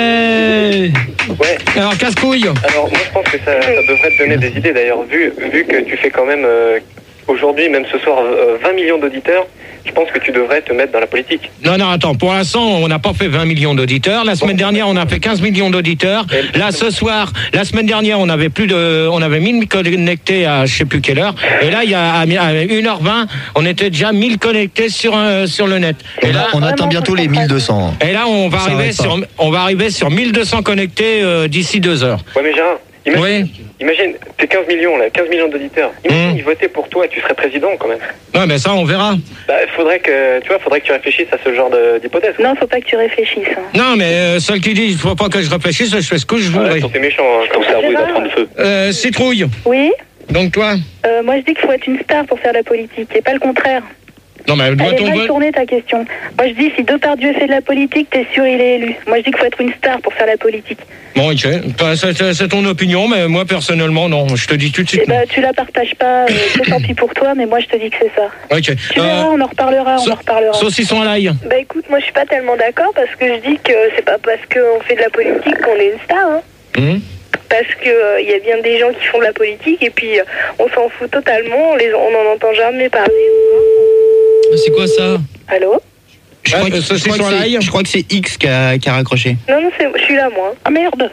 Ouais. Alors, casse-couille. Alors, moi, je pense que ça devrait te donner des idées, d'ailleurs, vu que tu fais quand même, aujourd'hui, même ce soir, 20 millions d'auditeurs. Je pense que tu devrais te mettre dans la politique. Non, attends, pour l'instant, on n'a pas fait 20 millions d'auditeurs. La semaine dernière, on a fait 15 millions d'auditeurs. Là, ce soir, la semaine dernière, on avait 1000 connectés à je sais plus quelle heure. Et là, il y a à 1h20, on était déjà 1000 connectés sur le net. Et là, on atteint bientôt les 1200. Et là, on va arriver sur 1200 connectés d'ici 2 heures. Ouais, mais Gérard, imagine, t'es 15 millions, là, 15 millions d'auditeurs. Imagine, ils votaient pour toi et tu serais président, quand même. Ouais, mais ça, on verra. Bah, faudrait que tu réfléchisses à ce genre d'hypothèse. Non, faut pas que tu réfléchisses. Hein. Non, mais celle qui dit, il faut pas que je réfléchisse, je fais ce que je voudrais. T'es méchant, hein, comme ça, il va prendre feu. Citrouille. Oui. Donc toi moi, je dis qu'il faut être une star pour faire la politique, et pas le contraire. Non, mais elle est mal tournée, ta question. Moi, je dis, si Depardieu fait de la politique, t'es sûr il est élu. Moi, je dis qu'il faut être une star pour faire la politique. Bon, ok. C'est ton opinion, mais moi, personnellement, non. Je te dis tout de suite. Tu la partages pas, c'est tant pis pour toi, mais moi, je te dis que c'est ça. Ok. Tu verras, on en reparlera, Saucisson à l'ail. Bah écoute, moi, je suis pas tellement d'accord, parce que je dis que c'est pas parce qu'on fait de la politique qu'on est une star, hein. Parce que y a bien des gens qui font de la politique et puis on s'en fout totalement, on n'en entend jamais parler. C'est quoi ça ? Allô ? Je crois que c'est X qui a raccroché. Non, je suis là, moi. Ah merde.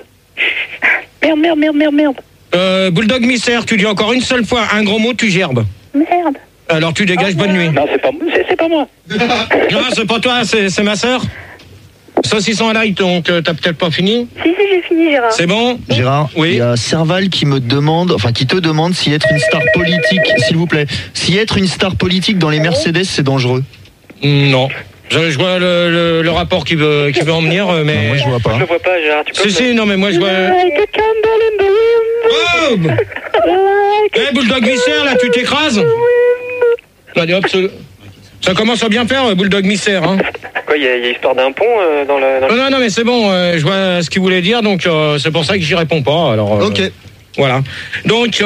Merde. Bulldog Mystère, tu dis encore une seule fois un gros mot, tu gerbes. Merde. Alors tu dégages, bonne nuit. Non, c'est pas moi. Non, c'est pas toi, c'est ma sœur. Saucisson à l'ail, donc t'as peut-être pas fini ? Si, j'ai fini, Gérard. C'est bon ? Gérard, oui. Il y a Serval qui te demande si être une star politique, s'il vous plaît, si être une star politique dans les Mercedes, c'est dangereux. Non. Je vois le rapport qui veut en venir, mais... Non, moi, je vois pas. Je le vois pas, Gérard, tu peux... Si, non, mais moi, je vois... Bulldog Mystère, là, tu t'écrases ? Allez, hop, ça commence à bien faire, Bulldog Mystère, hein. Quoi, il y a histoire d'un pont dans le... Non, mais c'est bon, je vois ce qu'il voulait dire, donc c'est pour ça que j'y réponds pas, alors... Ok. Voilà. Donc,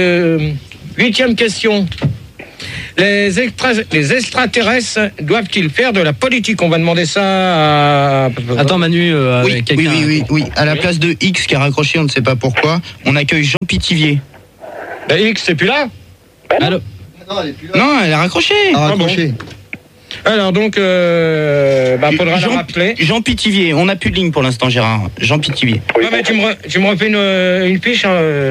8e question. Les extraterrestres doivent-ils faire de la politique? On va demander ça à... Attends Manu, oui. À la place de X qui a raccroché, on ne sait pas pourquoi, on accueille Jean Pithiviers. X, c'est plus là? Allô? Non, elle est plus là. Non, elle a raccroché. Alors donc, faudra la rappeler. Jean Pithiviers, on n'a plus de ligne pour l'instant, Gérard. Jean Pithiviers. Ouais, mais tu me refais une fiche.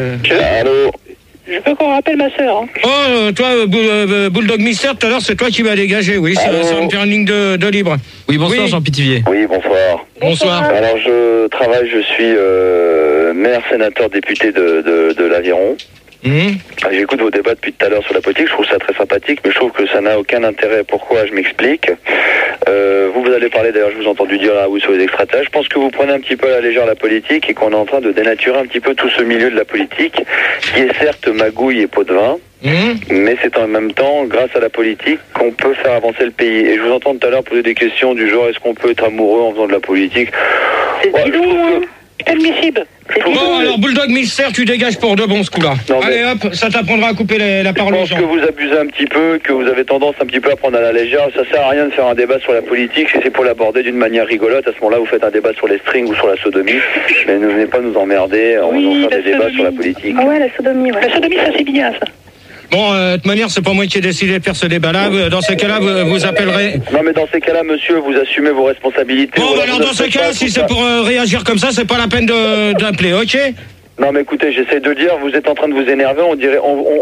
Allô? Je veux qu'on rappelle ma sœur. Hein. Oh, toi, Bulldog Mister, tout à l'heure, c'est toi qui m'as dégagé, oui. Ça va me faire une ligne de libre. Oui, bonsoir, Jean Pithiviers. Oui, bonsoir. Bonsoir. Alors, je travaille, je suis maire, sénateur, député de l'Aviron. J'écoute vos débats depuis tout à l'heure sur la politique, je trouve ça très sympathique, mais je trouve que ça n'a aucun intérêt. Pourquoi? Je m'explique. Vous allez parler, d'ailleurs, je vous ai entendu dire là, sur les extraterrestres. Je pense que vous prenez un petit peu à la légère la politique et qu'on est en train de dénaturer un petit peu tout ce milieu de la politique, qui est certes magouille et pot de vin, mais c'est en même temps, grâce à la politique, qu'on peut faire avancer le pays. Et je vous entends tout à l'heure poser des questions du genre, est-ce qu'on peut être amoureux en faisant de la politique? C'est bidon, admissible. Bon, alors Bulldog Mister, tu dégages pour de bon ce coup-là. Allez hop, ça t'apprendra à couper la parole aux gens. Je pense que vous abusez un petit peu, que vous avez tendance un petit peu à prendre à la légère. Ça sert à rien de faire un débat sur la politique, si c'est pour l'aborder d'une manière rigolote. À ce moment-là, vous faites un débat sur les strings ou sur la sodomie. Mais ne venez pas nous emmerder en faisant des débats sur la politique. Ah ouais, la sodomie, ouais. La sodomie, ça c'est bien, ça. Bon, de toute manière, c'est pas moi qui ai décidé de faire ce débat-là. Dans ces cas-là, vous appellerez... Non, mais dans ces cas-là, monsieur, vous assumez vos responsabilités. Bon, alors dans ces cas-là, si c'est pour réagir comme ça, c'est pas la peine d'appeler, ok? Non, mais écoutez, j'essaie de dire, vous êtes en train de vous énerver, on dirait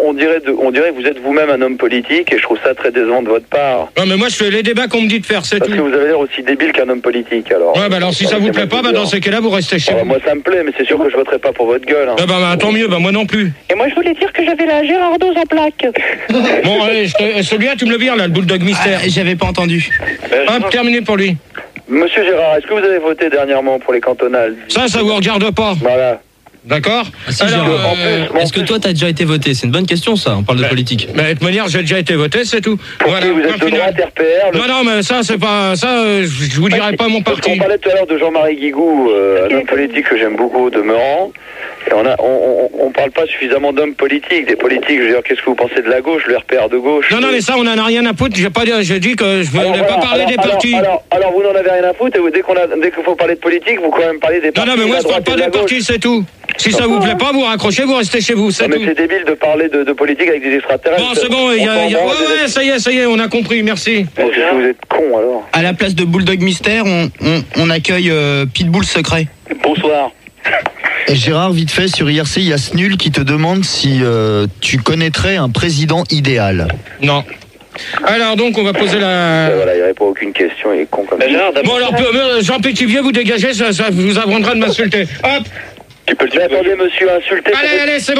que vous êtes vous-même un homme politique, et je trouve ça très décevant de votre part. Non, mais moi, je fais les débats qu'on me dit de faire, c'est tout. Parce que vous avez l'air aussi débile qu'un homme politique, alors. Ouais, alors si ça vous plaît pas, dans ces cas-là, vous restez chez vous. Moi, ça me plaît, mais c'est sûr que je voterai pas pour votre gueule. Hein. Tant mieux, moi non plus. Et moi, je voulais dire que j'avais la Gérardoz en plaque. Bon, allez, celui-là, tu me le vires, là, le Bulldog Mystère. J'avais pas entendu. Hop, terminé pour lui. Monsieur Gérard, est-ce que vous avez voté dernièrement pour les cantonales? Ça vous regarde pas. Voilà. D'accord. Est-ce que toi, t'as déjà été voté? C'est une bonne question, ça. On parle de politique. De toute manière, j'ai déjà été voté, c'est tout. Voilà. Vous êtes de droite RPR. Non, mais ça, c'est pas ça. Je vous dirai pas mon parti. On parlait tout à l'heure de Jean-Marie Guigou, un homme politique que j'aime beaucoup, demeurant. Et on parle pas suffisamment d'hommes politiques, des politiques. Je veux dire, qu'est-ce que vous pensez de la gauche, le RPR de gauche? Non, mais ça, on en a rien à foutre. J'ai dit que je voulais pas parler des partis. Alors, vous n'en avez rien à foutre. Et dès qu'il faut parler de politique, vous quand même parler des partis. Non, mais moi, je parle pas des partis, c'est tout. Si ça vous plaît pas, vous raccrochez, vous restez chez vous, c'est tout. Mais c'est débile de parler de politique avec des extraterrestres. Bon, c'est bon, ouais, ça y est, on a compris, merci. Bon, vous êtes con, alors. À la place de Bulldog Mystère, on accueille Pitbull Secret. Bonsoir. Et Gérard, vite fait, sur IRC, il y a Snul qui te demande si tu connaîtrais un président idéal. Non. Alors donc on va poser la... Voilà, il répond à aucune question, il est con comme ça. Bon alors Jean Pétivier, vous dégagez, ça vous apprendra de m'insulter. Hop. Tu peux le dire. Attendez monsieur, insulter... Allez, c'est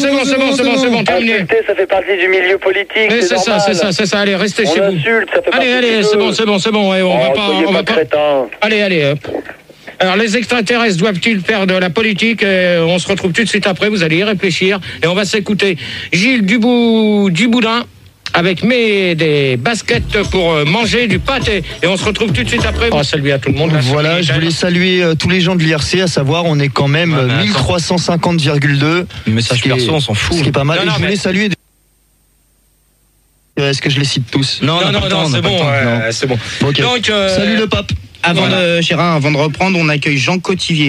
bon, terminé. Insulter, ça fait partie du milieu politique, c'est ça, allez, restez chez vous. Insulte, ça fait partie allez, c'est bon, ouais, on va pas... Allez, hop. Alors, les extraterrestres doivent-ils faire de la politique? On se retrouve tout de suite après, vous allez y réfléchir. Et on va s'écouter Gilles Duboudin avec des baskets pour manger du pâté. Et on se retrouve tout de suite après. On va saluer à tout le monde. Voilà, je voulais saluer tous les gens de l'IRC, à savoir, on est quand même 1350,2. Message perso, on s'en fout. Ce qui est pas mal. Et je voulais saluer... Est-ce que je les cite tous? Non, c'est bon. Okay. Donc, salut le pape. Avant de reprendre, on accueille Jean Cotivier.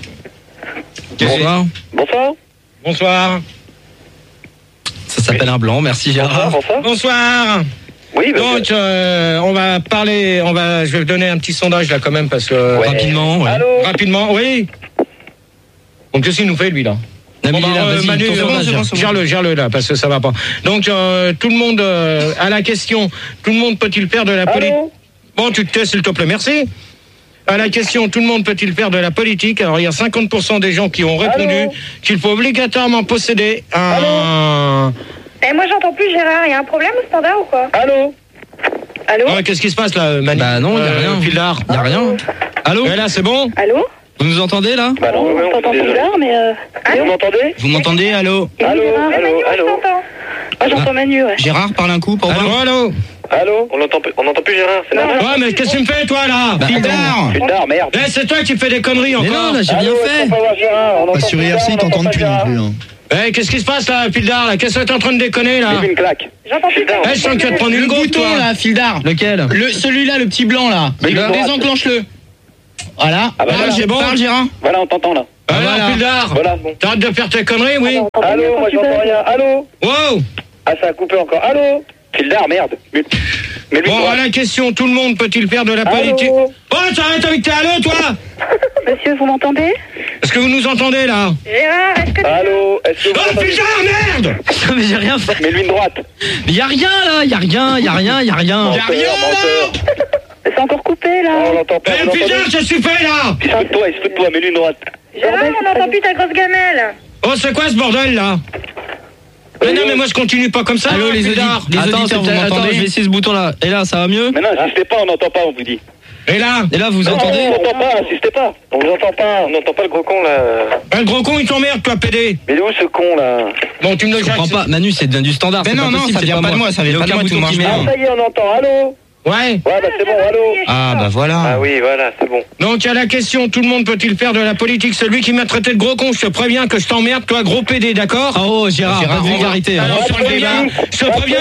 Bonsoir. Ça s'appelle un blanc, merci Gérard. Bonsoir. Oui, donc on va parler, je vais vous donner un petit sondage là quand même parce que rapidement, oui. Donc qu'est-ce qu'il nous fait lui là? Manu, gère-le là parce que ça va pas. Donc tout le monde à la question, tout le monde peut-il faire de la politique? Bon, tu te tais s'il te plaît, merci. À la question, tout le monde peut-il faire de la politique? Alors il y a 50% des gens qui ont répondu qu'il faut obligatoirement posséder un... Et moi j'entends plus Gérard, il y a un problème au standard ou quoi? Allô? Qu'est-ce qui se passe là, Manu? Bah non, il n'y a rien. Pilar. Il n'y a rien. Allô? Là, c'est bon? Allô? Vous nous entendez là? Bah non, on t'entend bizarre, mais... Vous m'entendez? Vous m'entendez? Allô? Allô? Moi j'entends Manu, ouais. Gérard, parle un coup pour voir. Allô? Allô? On n'entend plus Gérard, c'est normal. Ouais, mais qu'est-ce que tu me fais, toi, là? Fildar, merde. Eh, c'est toi qui fais des conneries encore. Mais non, là, j'ai rien fait. Pas sur IRC, ils t'entendent plus non plus. Hein. Eh, qu'est-ce qui se passe, là, Fildar, là? Qu'est-ce que t'es en train de déconner, là? Une claque. J'entends plus. Eh, je sens que tu vas te prendre une goutte, toi. là, Fildar. Lequel? Celui-là, le petit blanc là. Désenclenche-le. Voilà. Ah bah voilà. C'est bon. Parle, Gérard. Voilà, on t'entend là. Alors, Voilà. Fildar, Voilà, bon. t'arrêtes de faire tes conneries, oui? Allô, moi j'entends rien. Allô? Wow! Ah, ça a coupé encore. Allô? Fildar, merde. Mais lui, Bon, à la question, tout le monde peut-il faire de la politique? Allô? Oh, t'arrêtes avec tes allô, toi? Monsieur, vous m'entendez? Est-ce que vous nous entendez, là? Gérard, est-ce que Allô? Est-ce que vous Oh, entendez? Fildar, merde! Mais j'ai rien fait. Mais lui une droite. Mais y a rien, là. Y a rien. c'est encore coupé, là? On l'entend pas. Eh, Fildar, qu'est-ce que tu fais, là? Il se fout de toi, mais lui une droite. Gérard, on n'entend plus ta grosse gamelle. Oh, c'est quoi ce bordel, là? Mais non, mais moi, je continue pas comme ça. Allô, hein, les Fildar. auditeurs, vous m'entendez? Je vais essayer ce bouton-là. Et là, ça va mieux? Mais non, insistez pas, on n'entend pas, on vous dit. Et là? Vous entendez? On n'entend pas, insistez pas. On vous entend pas. On n'entend pas le gros con, là. Le gros con, il t'emmerde, toi, PD. Mais il est où ce con là? Bon, tu me le Je comprends pas. Manu, c'est du standard. Mais c'est non, pas possible, ça c'est vient pas de moi, ça vient Il y a pas de aucun moi, tout bouton marche qui bien. met. Ça y est, on entend. Allô? Ouais. Ouais, bah c'est bon, allô? Ah bah voilà. Ah oui, voilà, c'est bon. Donc, il y a la question, tout le monde peut-il faire de la politique? Celui qui m'a traité de gros con, je te préviens que je t'emmerde, toi, gros PD, d'accord? Oh, Gérard, pas de vulgarité. hein. Alors, sur le débat, je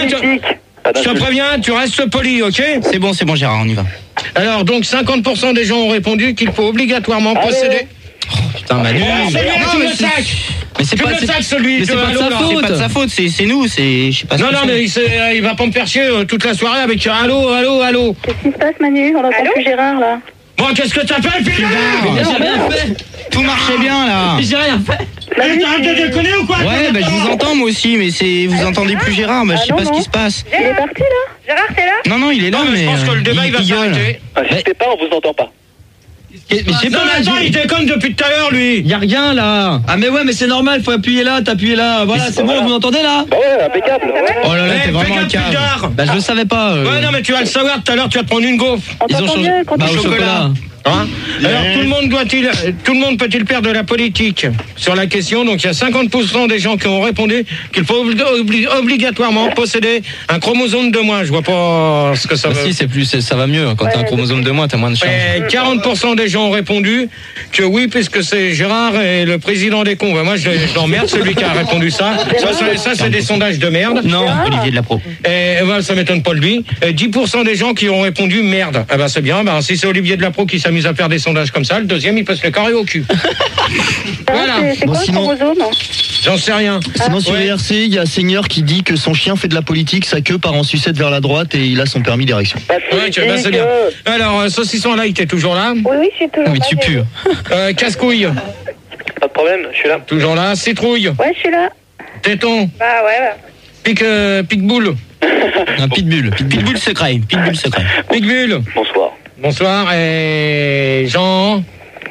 te préviens, tu restes poli, ok? C'est bon, Gérard, on y va. Alors, donc, 50% des gens ont répondu qu'il faut obligatoirement posséder... Putain, Manu. Celui-là, tu me sacs. Mais c'est Tu pas me sacs, celui mais c'est de pas de Allô, sa là. faute. C'est pas de sa faute, c'est nous, c'est. Je sais pas ce Non, que non, c'est. mais il va pas me faire chier toute la soirée avec allô. Qu'est-ce qui se passe, Manu? On n'entend plus Gérard, là. Bon, qu'est-ce que t'as fait, Fildar? J'ai rien fait. Tout marchait bien là. J'ai rien fait. Eh, t'arrêtes de déconner ou quoi? Ouais, bah je vous entends moi aussi, mais c'est vous entendez plus Gérard, bah je sais pas ce qui se passe. Il est parti, là? Gérard, t'es là? Non, il est là, Non, mais je pense que le débat, il va gueule. s'arrêter. Insistez pas, on vous entend pas. Mais j'ai Non, pas mais attends, il déconne depuis tout à l'heure, lui. Y a rien là. Ah mais ouais, mais c'est normal, faut appuyer là, t'appuies là. Voilà, c'est bon, vous m'entendez là? Bah ouais, impeccable. Ouais. Oh là là, Eh, t'es vraiment fais un gaffe, cave. Fildar. Bah je le savais pas. Ouais, non, mais tu vas le savoir tout à l'heure, tu vas te prendre une gaufre. On Ils ont t'entend changé. mieux quand Bah tu au chocolat. Hein? Alors, tout le monde peut-il faire de la politique? Sur la question, donc il y a 50% des gens qui ont répondu qu'il faut obligatoirement posséder un chromosome de moins. Je vois pas ce que ça Bah veut. si, c'est plus, ça va mieux. Quand t'as un chromosome de moins, t'as moins de chance. Et 40% des gens ont répondu que oui, puisque c'est Gérard et le président des cons. Ben moi, je l'emmerde, celui qui a répondu ça. Ça, c'est des sondages de merde. Non. Olivier de la Pro. Et ben, ça m'étonne pas de lui. Et 10% des gens qui ont répondu merde. Eh ben, c'est bien. Ben, si c'est Olivier de la Pro qui s'amuse à faire des sondages comme ça, le deuxième, il peut se le carrer au cul. Voilà. C'est Bon, quoi sinon- le chromosome? J'en sais rien. Sinon sur Ouais. IRC, il y a Seigneur qui dit que son chien fait de la politique, sa queue part en sucette vers la droite et il a son permis d'érection. Ouais, ben, c'est bien. Alors, Saucisson là, il était toujours là. Oui, je suis toujours Oui, là. tu pues. Casse-couille, Pas de problème, je suis là. toujours là. Citrouille, Ouais, je suis là. Téton, Bah ouais. Pic-boule, Un pitbull. Pitbull secret. Pic-bulle. Bonsoir. Bonsoir. Et Jean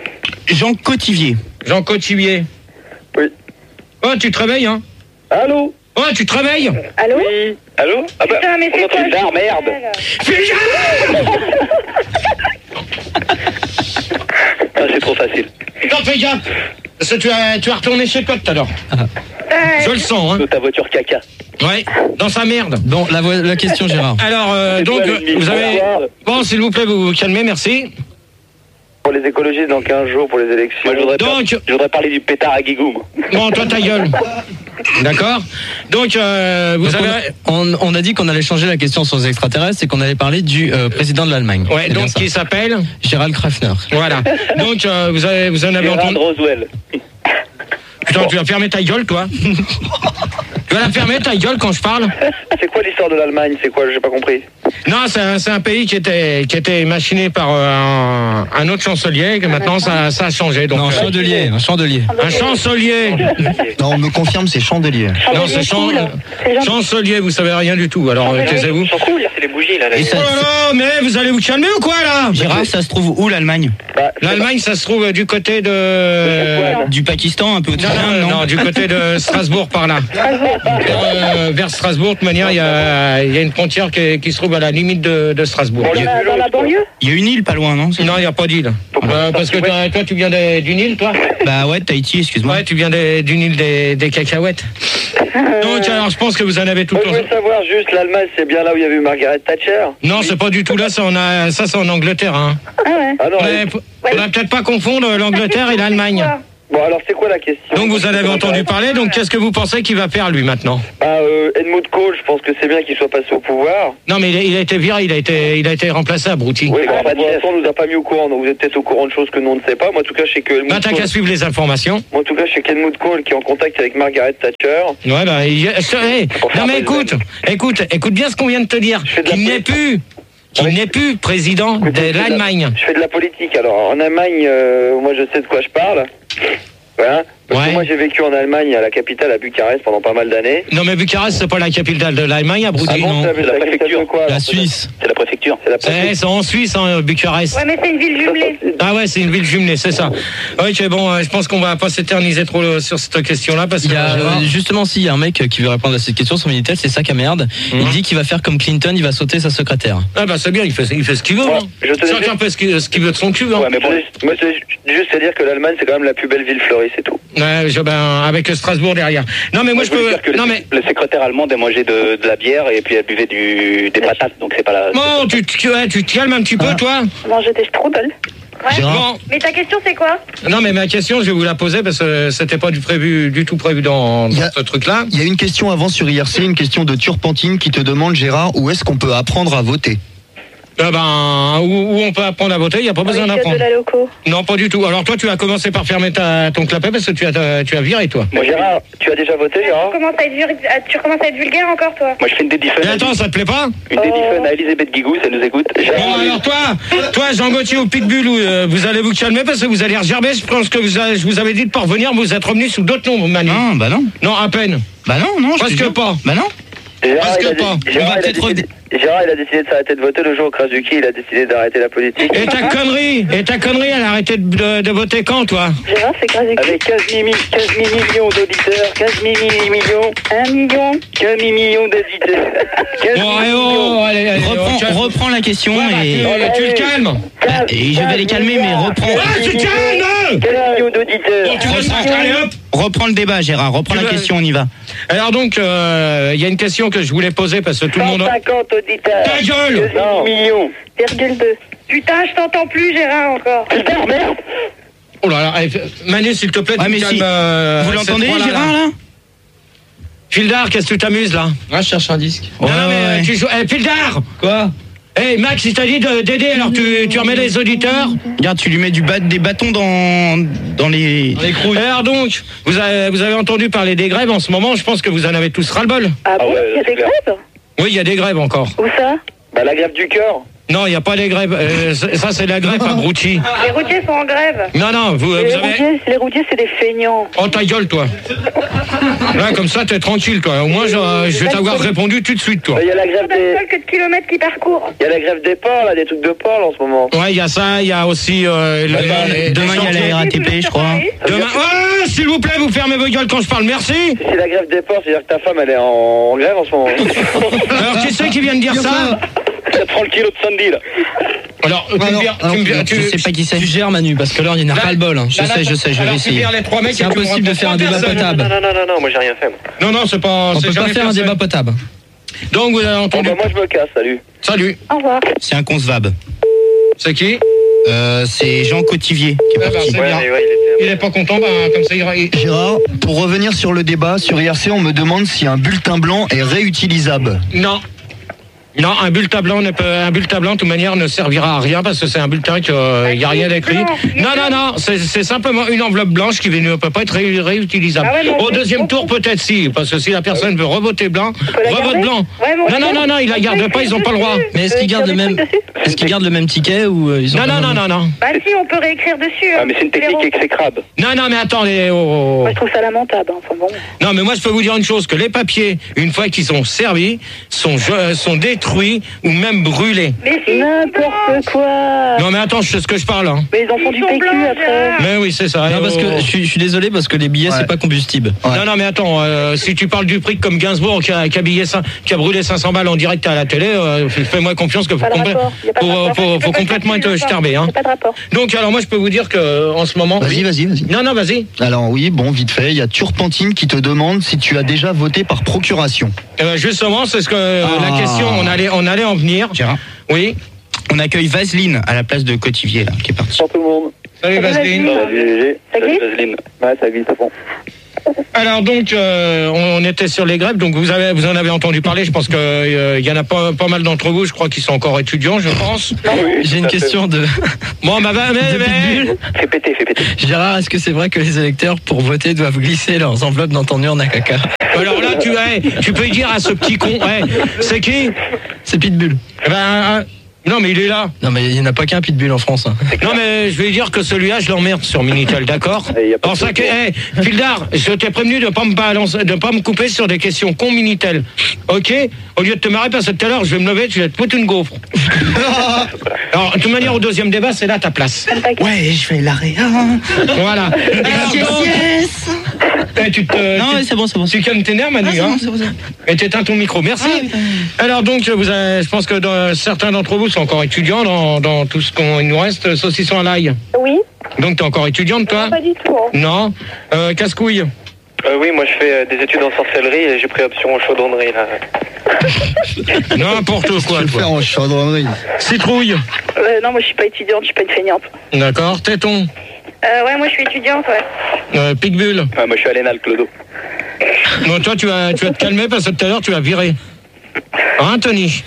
Cotivier. Cotivier. Oui. Oh, tu te réveilles, hein? Allô? Oh, tu te réveilles? Allô? Oui. Allô? Ah bah, Putain, mais on c'est entend quoi Fildar, merde. Ah, c'est trop facile. Non, fais gaffe. Parce que tu vas retourner chez toi tout à l'heure. Je le sens, hein. De ta voiture caca. Ouais, dans sa merde. Bon, la question, Gérard. Alors, donc, vous avez... Bon, s'il vous plaît, vous vous calmez, merci. Pour les écologistes dans 15 jours, pour les élections. Moi, je voudrais parler du pétard à Guigou, moi. Bon, toi, ta gueule. D'accord. Donc, vous Donc, avez... on a dit qu'on allait changer la question sur les extraterrestres et qu'on allait parler du président de l'Allemagne. Ouais, C'est bien donc ça. qui s'appelle Gérald Krafner. Voilà. Donc, vous en avez Gérard entendu... Roswell. Putain, tu vas fermer ta gueule, toi. Tu vas la fermer, ta gueule, quand je parle. C'est quoi l'histoire de l'Allemagne? C'est quoi? J'ai pas compris. Non, c'est un pays qui était machiné par un autre chancelier, que maintenant ça a changé. Donc, Non, un chandelier. un chancelier. Non, on me confirme, c'est chandelier. Non, c'est chancelier, vous savez rien du tout. Alors, taisez-vous. Ils sont cool, c'est les bougies, là. Oh là là, mais vous allez vous calmer ou quoi, là? Gérard, ça se trouve où l'Allemagne? L'Allemagne, ça se trouve du côté de... Du Pakistan, un peu au-dessus. Non, du côté de Strasbourg, par là. vers Strasbourg. De toute manière, il y a une frontière qui se trouve à la limite de Strasbourg. Dans la banlieue? Il y a une île pas loin, non? Non, il n'y a pas d'île. Parce que toi, tu viens d'une île, toi? Bah ouais, Tahiti, excuse-moi. Ouais, tu viens d'une île des cacahuètes. Donc, alors, je pense que vous en avez tout le temps. Je veux savoir juste, l'Allemagne, c'est bien là où il y a eu Margaret Thatcher? Non, c'est pas du tout là, ça c'est en Angleterre. Hein. Ah ouais. Ah non, Faudrait peut-être pas confondre l'Angleterre et l'Allemagne. Bon, alors c'est quoi la question? Donc vous en avez entendu parler, donc qu'est-ce que vous pensez qu'il va faire lui maintenant? Helmut Kohl, je pense que c'est bien qu'il soit passé au pouvoir. Non mais il a été viré, il a été remplacé à Brouty. Oui, pour l'instant on nous a pas mis au courant, donc vous êtes peut-être au courant de choses que nous on ne sait pas. Moi en tout cas je sais que Helmut Kohl... t'as qu'à suivre les informations. Moi en tout cas je sais qu'Helmut Kohl qui est en contact avec Margaret Thatcher. Ouais bah non mais écoute bien ce qu'on vient de te dire. Qu'il n'est plus président de l'Allemagne. Je fais de la politique. Alors, en Allemagne, moi, je sais de quoi je parle. Voilà. Parce que moi, j'ai vécu en Allemagne, à la capitale, à Bucarest, pendant pas mal d'années. Non, mais Bucarest, c'est pas la capitale de l'Allemagne, à Brouty, non? C'est la préfecture. La Suisse. C'est la préfecture. C'est en Suisse, hein, Bucarest. Ouais, mais c'est une ville jumelée. Ah ouais, c'est une ville jumelée, c'est ça. Ok, bon, je pense qu'on va pas s'éterniser trop sur cette question-là, parce que... Justement, s'il y a un mec qui veut répondre à cette question, son Minitel, c'est sac à merde. Il dit qu'il va faire comme Clinton, il va sauter sa secrétaire. Ah bah c'est bien, il fait ce qu'il veut. Ouais, chacun fait ce qu'il veut de son cul. Hein. Ouais, mais bon, moi, c'est juste à dire que l'Allemagne, c'est quand même la plus belle ville fleurie, c'est tout. Ouais, avec Strasbourg derrière. Non mais moi je peux... Non mais le secrétaire allemande, elle mangeait de la bière et puis elle buvait des patates, donc c'est pas la... Bon, tu te calmes un petit peu, toi. Manger des strudels. Ouais. Bon. Mais ta question c'est quoi? Non mais ma question je vais vous la poser parce que c'était pas du tout prévu dans ce truc-là. Il y a une question avant sur IRC, une question de Turpentine qui te demande, Gérard, où est-ce qu'on peut apprendre à voter? Où on peut apprendre à voter, il n'y a pas besoin d'apprendre. De la loco. Non, pas du tout. Alors toi, tu as commencé par fermer ton clapet parce que tu as viré, toi. Moi, Gérard, tu as déjà voté, Gérard? Tu commences à être vulgaire encore, toi? Moi, je fais une dédiffun. Mais attends, ça te plaît pas? Une dédiffun à Elisabeth Guigou, ça nous écoute. Bon, alors toi, Jean Gauthier ou Pitbull, vous allez vous calmer parce que vous allez regerber. Je pense que je vous avais dit de pas revenir, vous êtes revenus sous d'autres noms, Manu. Non, bah non. Non, à peine. Bah non, presque pas. Bah non. Presque pas. Gérard, il a décidé de s'arrêter de voter le jour au Krasuki, il a décidé d'arrêter la politique. Et ta connerie, elle a arrêté de voter quand, toi? Gérard, c'est Krasuki. Avec 15 millions d'auditeurs, 15 millions, 1 million, 15 millions d'auditeurs. Allez, reprends la question et tu le calmes. Et je vais les calmer, mais reprends. Tu calmes. 15 millions d'auditeurs. Reprends le débat, Gérard. Reprends la question, on y va. Alors donc, il y a une question que je voulais poser parce que tout le monde... 150 auditeurs. Ta gueule. 2 millions. 2,2. Putain, je t'entends plus, Gérard, encore. Putain, merde. Oh là là, Manu, s'il te plaît, tu mais calmes... Vous l'entendez, Gérard, là? Fildar, qu'est-ce que tu t'amuses, là? Ouais, je cherche un disque. Non, mais tu joues... Fildar. Quoi? Max, il t'a dit d'aider, alors tu remets les auditeurs. Regarde, tu lui mets des bâtons dans les couilles. Alors donc, vous avez entendu parler des grèves en ce moment, je pense que vous en avez tous ras-le-bol. Ah bon, il y a des grèves? Oui, il y a des grèves encore. Où ça? Bah la grève du cœur. Non, il n'y a pas les grèves. Ça, c'est la grève à Brouty. Les routiers sont en grève. Non, vous avez... Les routiers, c'est des feignants. Oh, ta gueule, toi. Là, comme ça, t'es tranquille, toi. Au moins, je vais t'avoir répondu tout de suite, toi. Il y a la grève des... que de kilomètres qui parcourent. Il y a la grève des ports, là, des trucs de ports, là, en ce moment. Ouais, il y a ça, il y a aussi... demain, il y a la RATP, je crois. Demain... Oh, s'il vous plaît, vous fermez vos gueules quand je parle, merci. C'est la grève des ports, c'est-à-dire que ta femme, elle est en grève en ce moment. Alors, qui c'est qui vient de dire ça? 30 kilos de sandy, là. Alors, tu sais pas qui c'est. Tu gères, Manu, parce que là, il n'y en a pas le bol. Je sais, je vais essayer. C'est impossible de faire un débat potable. Non, moi j'ai rien fait. Non, c'est pas... On peut pas faire un débat potable. Donc, vous avez entendu... moi, je me casse, salut. Salut. Au revoir. C'est un concevable. C'est qui? C'est Jean Cotivier qui est parti. Il est pas content, comme ça il... Gérard, pour revenir sur le débat, sur IRC, on me demande si un bulletin blanc est réutilisable. Non, un bulletin blanc, de toute manière, ne servira à rien parce que c'est un bulletin qu'il n'y a rien d'écrit. Non, c'est simplement une enveloppe blanche qui ne peut pas être réutilisable. Au deuxième tour, peut-être si, parce que si la personne veut revoter blanc, revote blanc. Non, ils la gardent pas, ils n'ont pas le droit. Mais est-ce qu'ils gardent le même ticket ou ils ont Non. Bah si, on peut réécrire dessus. Ah, mais c'est une technique exécrable. Non, mais attendez. Moi, je trouve ça lamentable. Enfin bon. Non, mais moi, je peux vous dire une chose, que les papiers, une fois qu'ils sont servis, sont détruits détruit ou même brûlé. Mais c'est n'importe quoi. Non mais attends, je sais ce que je parle. Hein. Mais ils en font du PQ après. Mais oui, c'est ça. Non, parce que je suis désolé parce que les billets c'est pas combustible. Ouais. Non mais attends, si tu parles du prix comme Gainsbourg qui a brûlé 500 balles en direct à la télé, fais-moi confiance que faut complètement être starbé. Hein. Pas de rapport. Donc alors moi je peux vous dire que en ce moment. Vas-y. Non, vas-y. Alors oui, bon, vite fait, il y a Turpentine qui te demande si tu as déjà voté par procuration. Justement, c'est ce que la question, on allait en venir. Gérard. Oui. On accueille Vaseline à la place de Cotivier là, qui est parti. Bonjour tout le monde. Salut Vaseline. Salut Vaseline. Ouais, ça glisse à fond. Alors donc, on était sur les grèves, donc vous en avez entendu parler, je pense qu'il y en a pas mal d'entre vous, je crois qu'ils sont encore étudiants, je pense. Oui, j'ai une question de... Bon, bah, Fais péter. Gérard, est-ce que c'est vrai que les électeurs, pour voter, doivent glisser leurs enveloppes dans ton urne à caca? Alors là, tu peux dire à ce petit con, c'est qui? C'est Pitbull. Non mais il est là. Non mais il n'y en a pas qu'un Pitbull en France. Hein. Non mais je vais dire que celui-là je l'emmerde sur Minitel, d'accord? Alors ça que, Fildar, je t'ai prévenu de pas me couper sur des questions con Minitel. Ok? Au lieu de te marrer parce que tout à l'heure je vais me lever, tu vas te foutre une gaufre. Alors de toute manière au deuxième débat c'est là ta place. Ouais, je vais l'arrêter. Voilà. Yes. Non c'est bon. Tu calmes tes nerfs Manu, hein? C'est bon. Et t'éteins ton micro, merci. Alors donc je pense que certains d'entre vous sont encore étudiants dans tout ce qu'il nous reste, saucisson à l'ail. Oui. Donc t'es encore étudiante toi? Non, pas du tout. Hein. Non. Casse-couille. Oui, moi je fais des études en sorcellerie et j'ai pris option en chaudronnerie là. N'importe quoi. Je vais faire en chaudronnerie. Citrouille. Non, moi je suis pas étudiante, je suis pas une feignante. D'accord. Téton. Ouais, moi je suis étudiante, ouais. Pitbull. Moi je suis à l'ENAL, Clodo. Non, toi tu vas te calmer parce que tout à l'heure tu vas virer. Hein, Tony?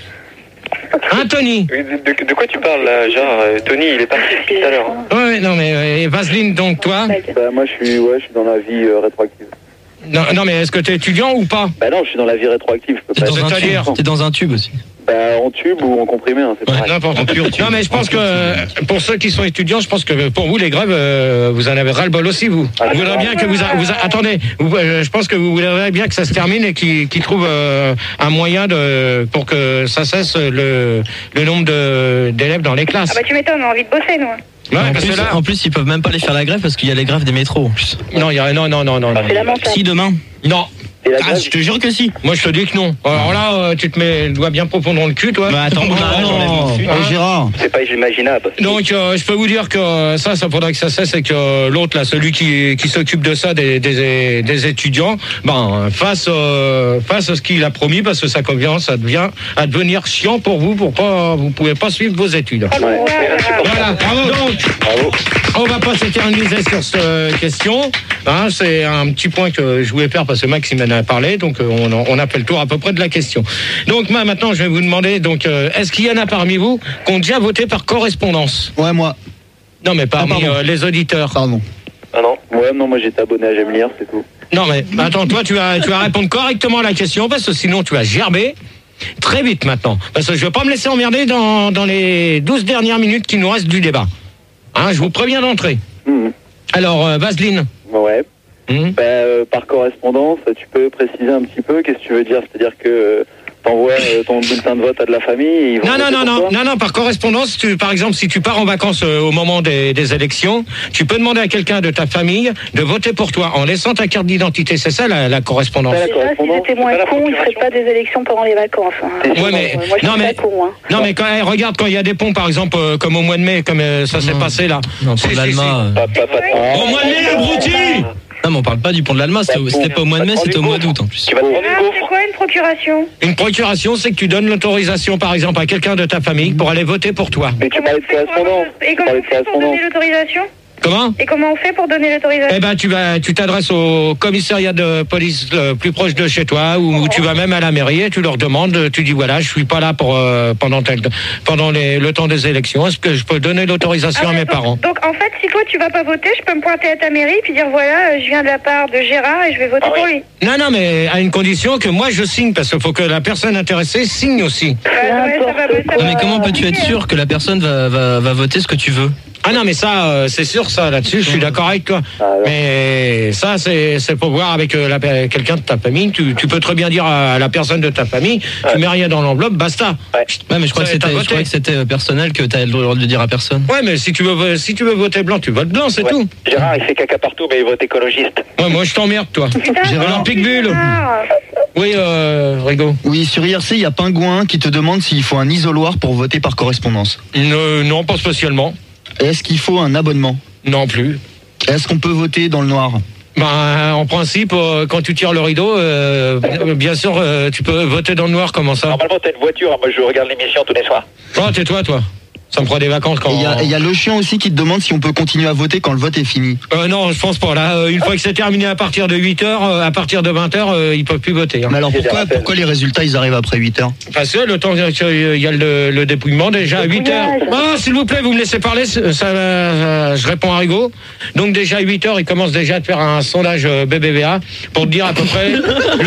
De quoi tu parles là, genre Tony il est parti depuis tout à l'heure. Ouais, non mais Vaseline, donc toi? Moi je suis dans la vie rétroactive. Non mais est-ce que t'es étudiant ou pas? Non, je suis dans la vie rétroactive, je peux pas. T'es dans un tube aussi. En tube ou en comprimé, hein, c'est pareil. N'importe quoi. Non mais je pense que pour ceux qui sont étudiants, je pense que pour vous les grèves, vous en avez ras-le-bol aussi vous. Vous voudrez bien que attendez, je pense que vous voudrez bien que ça se termine et qu'ils trouvent un moyen pour que ça cesse le nombre d'élèves dans les classes. Ah bah tu m'étonnes, on a envie de bosser nous. Ouais, en plus, ils peuvent même pas aller faire la grève parce qu'il y a les grèves des métros en plus. Non. C'est lamentable. Si demain. Non. Je te jure que si. Moi je te dis que non. Alors là, tu te mets le doigt bien profond dans le cul, toi. Bah attends, Gérard. C'est pas imaginable. Donc je peux vous dire que ça faudrait que ça cesse et que l'autre là, celui qui s'occupe de ça des étudiants, fasse ce qu'il a promis parce que ça commence à devenir chiant pour vous vous pouvez pas suivre vos études. Voilà. Donc, on va pas s'éterniser sur cette question. C'est un petit point que je voulais faire parce que Max il m'en a parlé, donc on a fait le tour à peu près de la question. Donc maintenant je vais vous demander, est-ce qu'il y en a parmi vous qui ont déjà voté par correspondance? Ouais, moi. Non mais parmi les auditeurs. Pardon. Ah non. Ouais, non, moi j'étais abonné à J'aime lire, c'est tout. Non mais attends, toi tu vas répondre correctement à la question parce que sinon tu vas gerber très vite maintenant. Parce que je vais pas me laisser emmerder dans les 12 dernières minutes qui nous restent du débat. Je vous préviens d'entrer. Alors Vaseline. Ouais. Par correspondance, tu peux préciser un petit peu qu'est-ce que tu veux dire? C'est-à-dire que t'envoies ton bulletin de vote à de la famille et ils vont Non, par correspondance, par exemple, si tu pars en vacances au moment des élections, tu peux demander à quelqu'un de ta famille de voter pour toi en laissant ta carte d'identité. C'est ça la correspondance. Déjà, si j'étais moins con, ils ne feraient pas des élections pendant les vacances. Ouais, mais moi, je suis pas con. Non, mais regarde, quand il y a des ponts, par exemple, comme au mois de mai, comme ça s'est passé là. Non, pour l'Alma. Au mois de mai, l'abruti! Non, mais on parle pas du pont de l'Alma, c'était pas au mois de mai, c'était au mois d'août en plus. Tu vas te prendre une gaufre. C'est quoi une procuration? Une procuration, c'est que tu donnes l'autorisation, par exemple, à quelqu'un de ta famille pour aller voter pour toi. Mais tu parlais de correspondance. Et comment on fait pour donner l'autorisation? Comment? Et comment on fait pour donner l'autorisation? Tu t'adresses au commissariat de police le plus proche de chez toi ou tu vas même à la mairie et tu leur demandes, tu dis voilà, je suis pas là pour pendant le temps des élections, est-ce que je peux donner l'autorisation à mes parents? Donc en fait, si toi tu vas pas voter, je peux me pointer à ta mairie puis dire voilà, je viens de la part de Gérard et je vais voter pour lui. Non, mais à une condition que moi je signe parce qu'il faut que la personne intéressée signe aussi. Non, mais comment peux-tu être sûr que la personne va voter ce que tu veux? Ah non, mais ça, c'est sûr, ça, là-dessus, je suis d'accord avec toi. Mais ça, c'est pour voir avec quelqu'un de ta famille. Tu peux très bien dire à la personne de ta famille, tu mets rien dans l'enveloppe, basta. Ouais, mais je crois que c'était personnel, que tu as le droit de le dire à personne. Ouais, mais si tu veux voter blanc, tu votes blanc, c'est tout. Gérard, il fait caca partout, mais il vote écologiste. Ouais, moi, je t'emmerde, toi. Gérard Picbulle. Oui, Rigaud. Oui, sur IRC, il y a Pingouin qui te demande s'il faut un isoloir pour voter par correspondance. Non, pas spécialement. Est-ce qu'il faut un abonnement? Non plus. Est-ce qu'on peut voter dans le noir? En principe, quand tu tires le rideau, bien sûr, tu peux voter dans le noir, comment ça? Normalement, t'as une voiture, moi je regarde l'émission tous les soirs. Oh, tais-toi, toi. Ça me fera des vacances quand... Il y a le chien aussi qui te demande si on peut continuer à voter quand le vote est fini. Non, je pense pas. Là, une fois que c'est terminé à partir de 8h, à partir de 20h, ils peuvent plus voter. Hein. Mais alors pourquoi les résultats ils arrivent après 8h? Parce que le temps qu'il y a le dépouillement déjà à 8h. Ah, s'il vous plaît, vous me laissez parler, je réponds à Rigaud. Donc déjà à 8h, ils commencent déjà à te faire un sondage BBVA pour te dire à peu près...